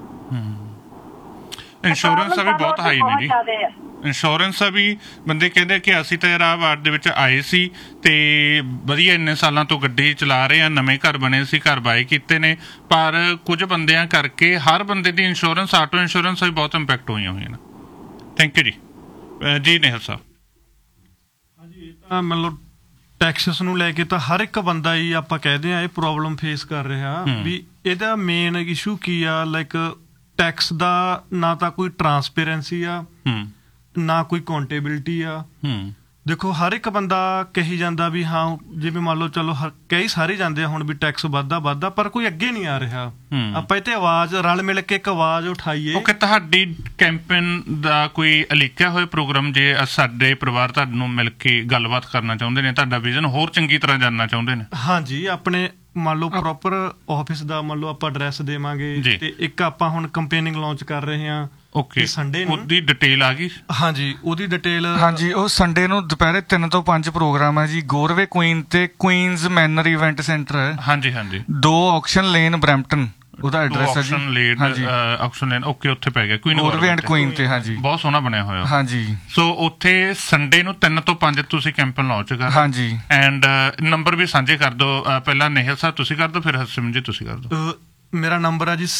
ਇੰਸ਼ੋਰੈਂਸ ਵੀ ਬਹੁਤ ਹਾਈ ਨੇ ਜੀ, ਇੰਸ਼ੋਰੈਂਸ ਵੀ ਬੰਦੇ ਕਹਿੰਦੇ ਕਿ ਅਸੀਂ ਤਾਂ ਯਾਰ ਵਾਰਡ ਦੇ ਵਿੱਚ ਆਏ ਸੀ ਤੇ ਵਧੀਆ ਇੰਨੇ ਸਾਲਾਂ ਤੋਂ ਗੱਡੀ ਚਲਾ ਰਹੇ ਆ, ਨਵੇਂ ਘਰ ਬਣੇ ਸੀ, ਘਰ ਬਾਏ ਕੀਤੇ ਨੇ, ਪਰ ਕੁਝ ਬੰਦਿਆਂ ਕਰਕੇ ਹਰ ਬੰਦੇ ਦੀ ਇੰਸ਼ੋਰੈਂਸ, ਆਟੋ ਇੰਸ਼ੋਰੈਂਸ ਵੀ ਬਹੁਤ ਇੰਪੈਕਟ ਹੋਈਆਂ ਹੋਈਆਂ ਨੇ। ਥੈਂਕ ਯੂ ਜੀ। ਜੀ ਨਹਿਲ ਸਾਹਿਬ। ਹਾਂਜੀ, ਇਹ ਤਾਂ ਮਤਲਬ ਟੈਕਸਸ ਨੂੰ ਲੈ ਕੇ ਤਾਂ ਹਰ ਇੱਕ ਬੰਦਾ ਹੀ ਆਪਾਂ ਕਹਿੰਦੇ ਆ ਇਹ ਪ੍ਰੋਬਲਮ ਫੇਸ ਕਰ ਰਿਹਾ ਵੀ ਇਹਦਾ ਮੇਨ ਇਸ਼ੂ ਕੀ ਆ। ਲਾਈਕ ਟੈਕਸ ਦਾ ਨਾ ਤਾਂ ਕੋਈ ਟਰਾਂਸਪੇਰੈਂਸੀ ਆ, ਨਾ ਕੋਈ ਕਾਊਂਟੇਬਿਲਿਟੀ ਆ। ਦੇਖੋ ਹਰ ਇੱਕ ਬੰਦਾ ਕਹੀ ਜਾਂਦਾ ਵੀ ਹਾਂ, ਜਿਵੇਂ ਮੰਨ ਲਓ ਚਲੋ ਕਈ ਸਾਰੇ ਜਾਂਦੇ ਆ ਹੁਣ ਵੀ ਟੈਕਸ ਵੱਧਦਾ, ਪਰ ਕੋਈ ਅੱਗੇ ਨਹੀਂ ਆ ਰਿਹਾ। ਆਪਾਂ ਇਹ ਤੇ ਆਵਾਜ਼ ਰਲ ਮਿਲ ਕੇ ਇੱਕ ਆਵਾਜ਼ ਉਠਾਈਏ। ਕਿ ਤੁਹਾਡੀ ਕੈਂਪੇਨ ਦਾ ਕੋਈ ਅਲੀਕਿਆ ਹੋਇਆ ਪ੍ਰੋਗਰਾਮ, ਜੇ ਸਾਡੇ ਪਰਿਵਾਰ ਤੁਹਾਨੂੰ ਮਿਲ ਕੇ ਗੱਲਬਾਤ ਕਰਨਾ ਚਾਹੁੰਦੇ ਨੇ, ਤੁਹਾਡਾ ਵਿਜ਼ਨ ਹੋਰ ਚੰਗੀ ਤਰ੍ਹਾਂ ਜਾਣਨਾ ਚਾਹੁੰਦੇ ਨੇ? ਹਾਂਜੀ, ਆਪਣੇ ਮੰਨ ਲਓ ਪ੍ਰੋਪਰ ਆਫਿਸ ਦਾ ਮੰਨ ਲਓ ਆਪਾਂ ਐਡਰੈਸ ਦੇਵਾਂਗੇ, ਤੇ ਇੱਕ ਆਪਾਂ ਹੁਣ ਕੰਪੇਨਿੰਗ ਲਾਂਚ ਕਰ ਰਹੇ ਹਾਂ ਓਕੇ, ਸੰਡੇ ਨੂੰ ਉਹਦੀ ਡਿਟੇਲ ਆ ਗਈ? ਹਾਂਜੀ, ਉਹਦੀ ਡਿਟੇਲ ਹਾਂਜੀ, ਉਹ ਸੰਡੇ ਨੂੰ ਦੁਪਹਿਰੇ 3 ਤੋਂ 5 ਪ੍ਰੋਗਰਾਮ ਹੈ ਜੀ। ਗੋਰਵੇ ਕੁਈਨ ਤੇ ਕੁਈਨਜ਼ ਮੈਨਰ ਇਵੈਂਟ ਸੈਂਟਰ ਹੈ। ਹਾਂਜੀ ਹਾਂਜੀ, 2 ਆਕਸ਼ਨ ਲੇਨ ਬਰੈਂਪਟਨ ਉਹਦਾ ਐਡਰੈਸ ਹੈ ਜੀ। ਆਕਸ਼ਨ ਲੇਨ, ਓਕੇ, ਉੱਥੇ ਪੈ ਗਿਆ ਗੋਰਵੇ ਐਂਡ ਕੁਈਨ ਤੇ। ਹਾਂਜੀ, ਬਹੁਤ ਸੋਹਣਾ ਬਣਿਆ ਹੋਇਆ। ਹਾਂਜੀ, ਸੋ ਉੱਥੇ ਸੰਡੇ ਨੂੰ 3 ਤੋਂ 5 ਤੁਸੀਂ ਕੈਂਪੇਨ ਲਾਂਚ ਕਰ। ਹਾਂਜੀ, ਐਂਡ ਨੰਬਰ ਵੀ ਸਾਂਝੇ ਕਰ ਦਿਓ। ਪਹਿਲਾਂ ਨਿਹਲ ਸਾਹਿਬ ਤੁਸੀਂ ਕਰ ਦਿਓ, ਫਿਰ ਹਰਸਿਮਰਨ ਜੀ ਤੁਸੀਂ ਕਰ ਦਿਓ। ਮੇਰਾ ਨੰਬਰ ਹੈ ਜੀ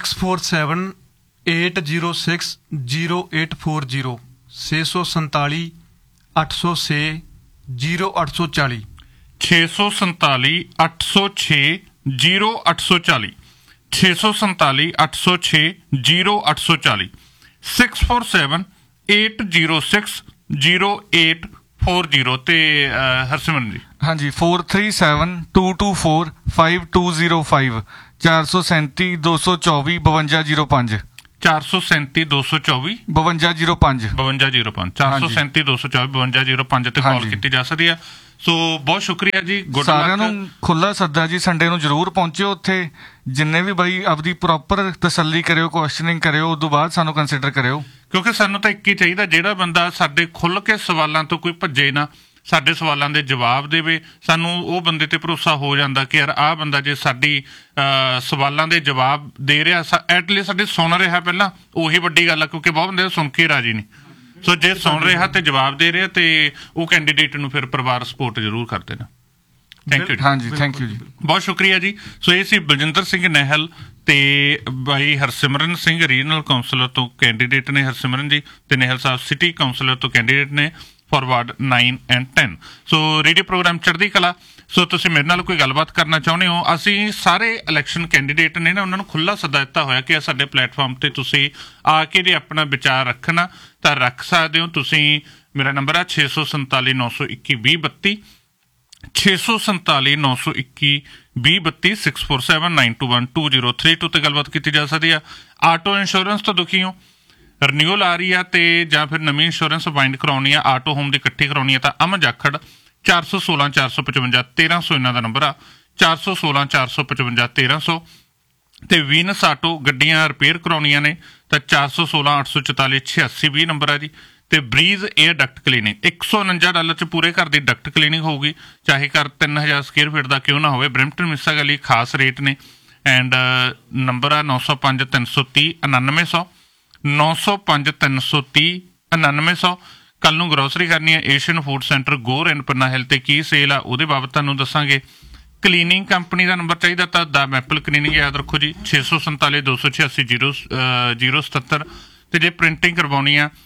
6478060840 647 806 0840 647 806 0840 647 806 0840 647 806 0840 ਤੇ ਹਰਸਿਮਰਨ ਜੀ? ਹਾਂਜੀ, 4372245205 437 224 5205 437 224 5205 5205 437 224 5205 ਤੇ ਕਾਲ ਕੀਤੀ ਜਾ ਸਕਦੀ ਆ। ਸੋ ਬਹੁਤ ਸ਼ੁਕਰੀਆ ਜੀ, ਸਾਰਿਆਂ ਨੂੰ ਖੁੱਲਾ ਸੱਦਾ ਜੀ। ਸੰਡੇ ਨੂੰ ਜ਼ਰੂਰ ਪਹੁੰਚਿਓ ਉੱਥੇ। ਜਿੰਨੇ ਵੀ ਬਾਈ ਆਪਦੀ ਪ੍ਰੋਪਰ ਤਸੱਲੀ ਕਰਿਓ, ਕੁਐਸਚਨਿੰਗ ਕਰਿਓ, ਉਸ ਤੋਂ ਬਾਅਦ ਸਾਨੂੰ ਕੰਸੀਡਰ ਕਰਿਓ, ਕਿਉਂਕਿ ਸਾਨੂੰ ਤਾਂ ਇੱਕ ਹੀ ਚਾਹੀਦਾ, ਜਿਹੜਾ ਬੰਦਾ ਸਾਡੇ ਖੁੱਲ ਕੇ ਸਵਾਲਾਂ ਤੋਂ ਕੋਈ ਭੱਜੇ ਨਾ, ਸਾਡੇ ਸਵਾਲਾਂ ਦੇ ਜਵਾਬ ਦੇਵੇ। ਸਾਨੂੰ ਉਹ ਬੰਦੇ ਤੇ ਭਰੋਸਾ ਹੋ ਜਾਂਦਾ ਕਿ ਯਾਰ ਆਹ ਬੰਦਾ ਜੇ ਸਾਡੀ ਸਵਾਲਾਂ ਦੇ ਜਵਾਬ ਦੇ ਰਿਹਾ, ਐਟਲੀਸਟ ਸਾਡੇ ਸੁਣ ਰਿਹਾ ਪਹਿਲਾਂ, ਉਹੀ ਵੱਡੀ ਗੱਲ ਆ। ਕਿਉਂਕਿ ਬਹੁਤ ਬੰਦੇ ਸੁਣ ਕੇ ਰਾਜੀ ਨਹੀਂ। ਸੋ ਜੇ ਸੁਣ ਰਿਹਾ ਤੇ ਜਵਾਬ ਦੇ ਰਿਹਾ ਤੇ ਉਹ ਕੈਂਡੀਡੇਟ ਨੂੰ ਫਿਰ ਪਰਿਵਾਰ ਸਪੋਰਟ ਜ਼ਰੂਰ ਕਰਦੇ ਨੇ। Thank you. ਹਾਂਜੀ, ਥੈਂਕ ਯੂ ਜੀ, ਬਹੁਤ ਸ਼ੁਕਰੀਆ ਜੀ। ਸੋ ਇਹ ਸੀ ਬਲਜਿੰਦਰ ਸਿੰਘ ਨਹਿਲ ਤੇ ਬਾਈ ਹਰਸਿਮਰਨ ਸਿੰਘ, ਰੀਜਨਲ ਕਾਉਂਸਲਰ ਤੋਂ ਕੈਂਡੀਡੇਟ ਨੇ ਹਰਸਿਮਰਨ ਜੀ, ਤੇ ਨਹਿਲ ਸਾਹਿਬ ਸਿਟੀ ਕਾਉਂਸਲਰ ਤੋਂ ਕੈਂਡੀਡੇਟ ਨੇ forward 9 and 10। So radio programme ਚੜ੍ਹਦੀ ਕਲਾ। ਸੋ ਤੁਸੀਂ ਮੇਰੇ ਨਾਲ ਕੋਈ ਗੱਲਬਾਤ ਕਰਨਾ ਚਾਹੁੰਦੇ ਹੋ, ਅਸੀਂ ਸਾਰੇ ਇਲੈਕਸ਼ਨ ਕੈਂਡੀਡੇਟ ਨੇ ਨਾ, ਉਹਨਾਂ ਨੂੰ ਖੁੱਲ੍ਹਾ ਸੱਦਾ ਦਿੱਤਾ ਹੋਇਆ ਕਿ ਸਾਡੇ ਪਲੇਟਫਾਰਮ ਤੇ ਤੁਸੀਂ ਆ ਕੇ ਜੇ ਆਪਣਾ ਵਿਚਾਰ ਰੱਖਣਾ ਤਾਂ ਰੱਖ ਸਕਦੇ ਹੋ। ਤੁਸੀਂ, ਮੇਰਾ ਨੰਬਰ ਆ 647 921 2032 647 921 2032 647 921 2032 ਤੇ ਗੱਲਬਾਤ ਕੀਤੀ ਜਾ ਸਕਦੀ ਆ। ਆਟੋ ਇੰਸ਼ੋਰੈਂਸ ਤੋਂ ਦੁਖੀ ਹੋ, ਰਨਿਊਲ ਆ ਰਹੀ ਆ ਤੇ ਜਾਂ ਫਿਰ ਨਵੀਂ ਇੰਸ਼ੋਰੈਂਸ ਬਾਈਂਡ ਕਰਾਉਣੀ ਆ, ਆਟੋ ਹੋਮ ਦੀ ਇਕੱਠੀ ਕਰਾਉਣੀ ਆ, ਤਾਂ ਅਮਨ ਜਾਖੜ 416 455 1300 ਇਹਨਾਂ ਦਾ ਨੰਬਰ ਆ, 416 455 1300। ਤੇ ਵੀਨਸ ਆਟੋ ਗੱਡੀਆਂ ਰਿਪੇਅਰ ਕਰਾਉਣੀਆਂ ਨੇ ਤਾਂ 416 844 8620 ਨੰਬਰ ਆ ਜੀ। ਤੇ ਬਰੀਜ਼ 에ਅਰ ਡਕਟ ਕਲੀਨਿੰਗ $149 ਚ ਪੂਰੇ ਘਰ ਦੀ ਡਕਟ ਕਲੀਨਿੰਗ ਹੋਊਗੀ, ਚਾਹੇ ਘਰ 3000 ਸਕੁਅਰ ਫੀਟ ਦਾ ਕਿਉਂ ਨਾ ਹੋਵੇ। ਬਰੈਂਪਟਨ ਮਿਸਾਗਾ ਲਈ ਖਾਸ ਰੇਟ ਨੇ। ਐਂਡ ਨੰਬਰ ਆ 905 330 9900 905 330 9900। ਕੱਲ ਨੂੰ ਗਰੋਸਰੀ ਕਰਨੀ ਹੈ, Asian food centre Ghor and ਪੰਨਾ ਹਿੱਲ ਤੇ ਕੀ ਸੇਲ ਆ ਉਹਦੇ ਬਾਬਤ ਤੁਹਾਨੂੰ ਦੱਸਾਂਗੇ। ਕਲੀਨਿੰਗ ਕੰਪਨੀ ਦਾ ਨੰਬਰ ਚਾਹੀਦਾ ਤਾਂ ਦਾ ਮੈਪਲ ਕਲੀਨਿੰਗ ਯਾਦ ਰੱਖੋ ਜੀ, 647 286 077। ਤੇ ਜੇ ਪ੍ਰਿੰਟਿੰਗ ਕਰਵਾਉਣੀ ਆ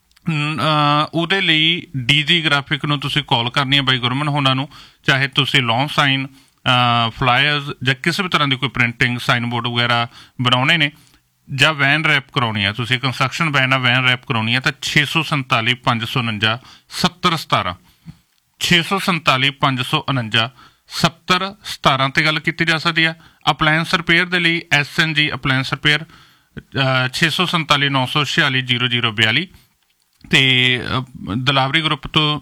ਉਹਦੇ ਲਈ ਡੀਜੀ ਗ੍ਰਾਫਿਕ ਨੂੰ ਤੁਸੀਂ ਕਾਲ ਕਰਨੀ ਹੈ ਬਾਈ ਗੁਰਮਨ ਹੋਣਾ ਨੂੰ, ਚਾਹੇ ਤੁਸੀਂ ਲੌਂਗ ਸਾਈਨ, ਫਲਾਇਰਸ ਜਾਂ ਕਿਸੇ ਵੀ ਤਰ੍ਹਾਂ ਦੀ ਕੋਈ ਪ੍ਰਿੰਟਿੰਗ, ਸਾਈਨ ਬੋਰਡ ਵਗੈਰਾ ਬਣਾਉਣੇ ਨੇ, ਜਾਂ ਵੈਨ ਰੈਪ ਕਰਾਉਣੀ ਆ, ਤੁਸੀਂ ਕੰਸਟਰਕਸ਼ਨ ਵੈਨ ਆ, ਵੈਨ ਰੈਪ ਕਰਾਉਣੀ ਆ ਤਾਂ 647 549 7017 647 549 7017 ਤੇ ਗੱਲ ਕੀਤੀ ਜਾ ਸਕਦੀ ਆ। ਅਪਲਾਇੰਸ ਰਿਪੇਅਰ ਦੇ ਲਈ SNG ਅਪਲਾਇੰਸ ਰਿਪੇਅਰ 647 946 0042। ਤੇ ਦਲਾਵਰੀ ਗਰੁੱਪ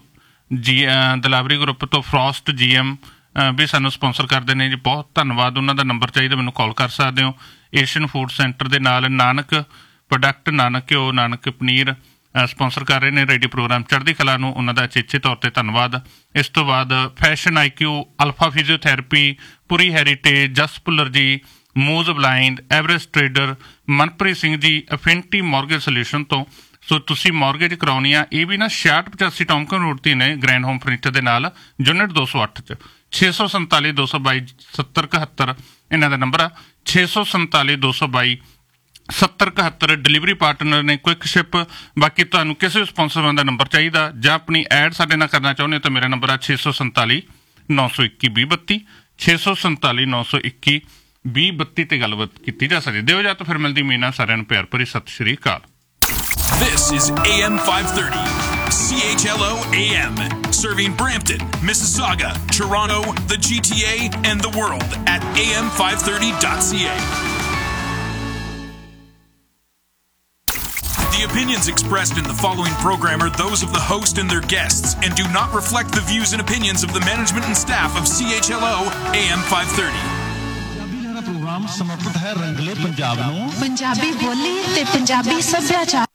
ਤੋਂ ਫਰੋਸਟ GM ਵੀ ਸਾਨੂੰ ਸਪਾਂਸਰ ਕਰਦੇ ਨੇ ਜੀ, ਬਹੁਤ ਧੰਨਵਾਦ। ਉਹਨਾਂ ਦਾ ਨੰਬਰ ਚਾਹੀਦਾ ਮੈਨੂੰ ਕਾਲ ਕਰ ਸਕਦੇ ਹੋ। ਏਸ਼ੀਅਨ ਫੂਡ ਸੈਂਟਰ ਦੇ ਨਾਲ ਨਾਨਕ ਪ੍ਰੋਡਕਟ, ਨਾਨਕ ਘਿਓ, ਨਾਨਕ ਪਨੀਰ ਸਪਾਂਸਰ ਕਰ ਰਹੇ ਨੇ ਰੇਡੀਓ ਪ੍ਰੋਗਰਾਮ ਚੜ੍ਹਦੀ ਕਲਾ ਨੂੰ, ਉਹਨਾਂ ਦਾ ਅਚੇਚੇ ਤੌਰ ਤੇ ਧੰਨਵਾਦ। ਇਸ ਤੋਂ ਬਾਅਦ ਫੈਸ਼ਨ IQ, ਅਲਫਾ ਫਿਜ਼ੀਓਥੈਰੇਪੀ, ਪੁਰੀ ਹੈਰੀਟੇਜ, ਜਸ ਭੁੱਲਰ ਜੀ, ਮੂਜ਼ blind, Everest trader, Manpreet Singh ji, ਅਫਿਨਿਟੀ mortgage solution ਤੋਂ। ਸੋ ਤੁਸੀਂ ਮੌਰਗੇਜ ਕਰਾਉਣੀ ਆ, ਇਹ ਵੀ ਨਾ 6685 ਟੌਮਕਨ ਰੋਡ ਤੇ ਨੇ, ਗ੍ਰੈਂਡ ਹੋਮ ਫਰਨੀਚਰ ਦੇ ਨਾਲ, ਯੂਨਿਟ 208 ਚ। 647 222 7071 ਇਹਨਾਂ ਦਾ ਨੰਬਰ ਆ, 647 222 7071। ਡਿਲੀਵਰੀ ਪਾਰਟਨਰ ਨੇ ਕੁਇਕ ਸ਼ਿਪ। ਬਾਕੀ ਤੁਹਾਨੂੰ ਕਿਸੇ ਵੀ ਸਪਾਂਸਰ ਦਾ ਨੰਬਰ ਚਾਹੀਦਾ ਜਾਂ ਆਪਣੀ ਐਡ ਸਾਡੇ ਨਾਲ ਕਰਨਾ ਚਾਹੁੰਦੇ ਹੋ ਤਾਂ ਮੇਰਾ ਨੰਬਰ ਆ 647 921 2032 647 921 2032 ਤੇ ਗੱਲਬਾਤ ਕੀਤੀ ਜਾ ਸਕਦੀ। ਦਿਓ ਜਾਂ ਤਾਂ ਫਿਰ ਮਿਲਦੀ ਮੀਨਾ, ਸਾਰਿਆਂ ਨੂੰ ਪਿਆਰ ਭਰੀ ਸਤਿ ਸ਼੍ਰੀ ਅਕਾਲ। This is AM 530, CHLO AM, serving Brampton, Mississauga, Toronto, the GTA, and the world at am530.ca. The opinions expressed in the following program are those of the host and their guests and do not reflect the views and opinions of the management and staff of CHLO AM 530. ਨਾਮ ਸਮਰਪਿਤ ਹੈ ਰੰਗਲੇ ਪੰਜਾਬ ਨੂੰ। ਪੰਜਾਬੀ ਬੋਲੀ ਤੇ ਪੰਜਾਬੀ ਸੱਭਿਆਚਾਰ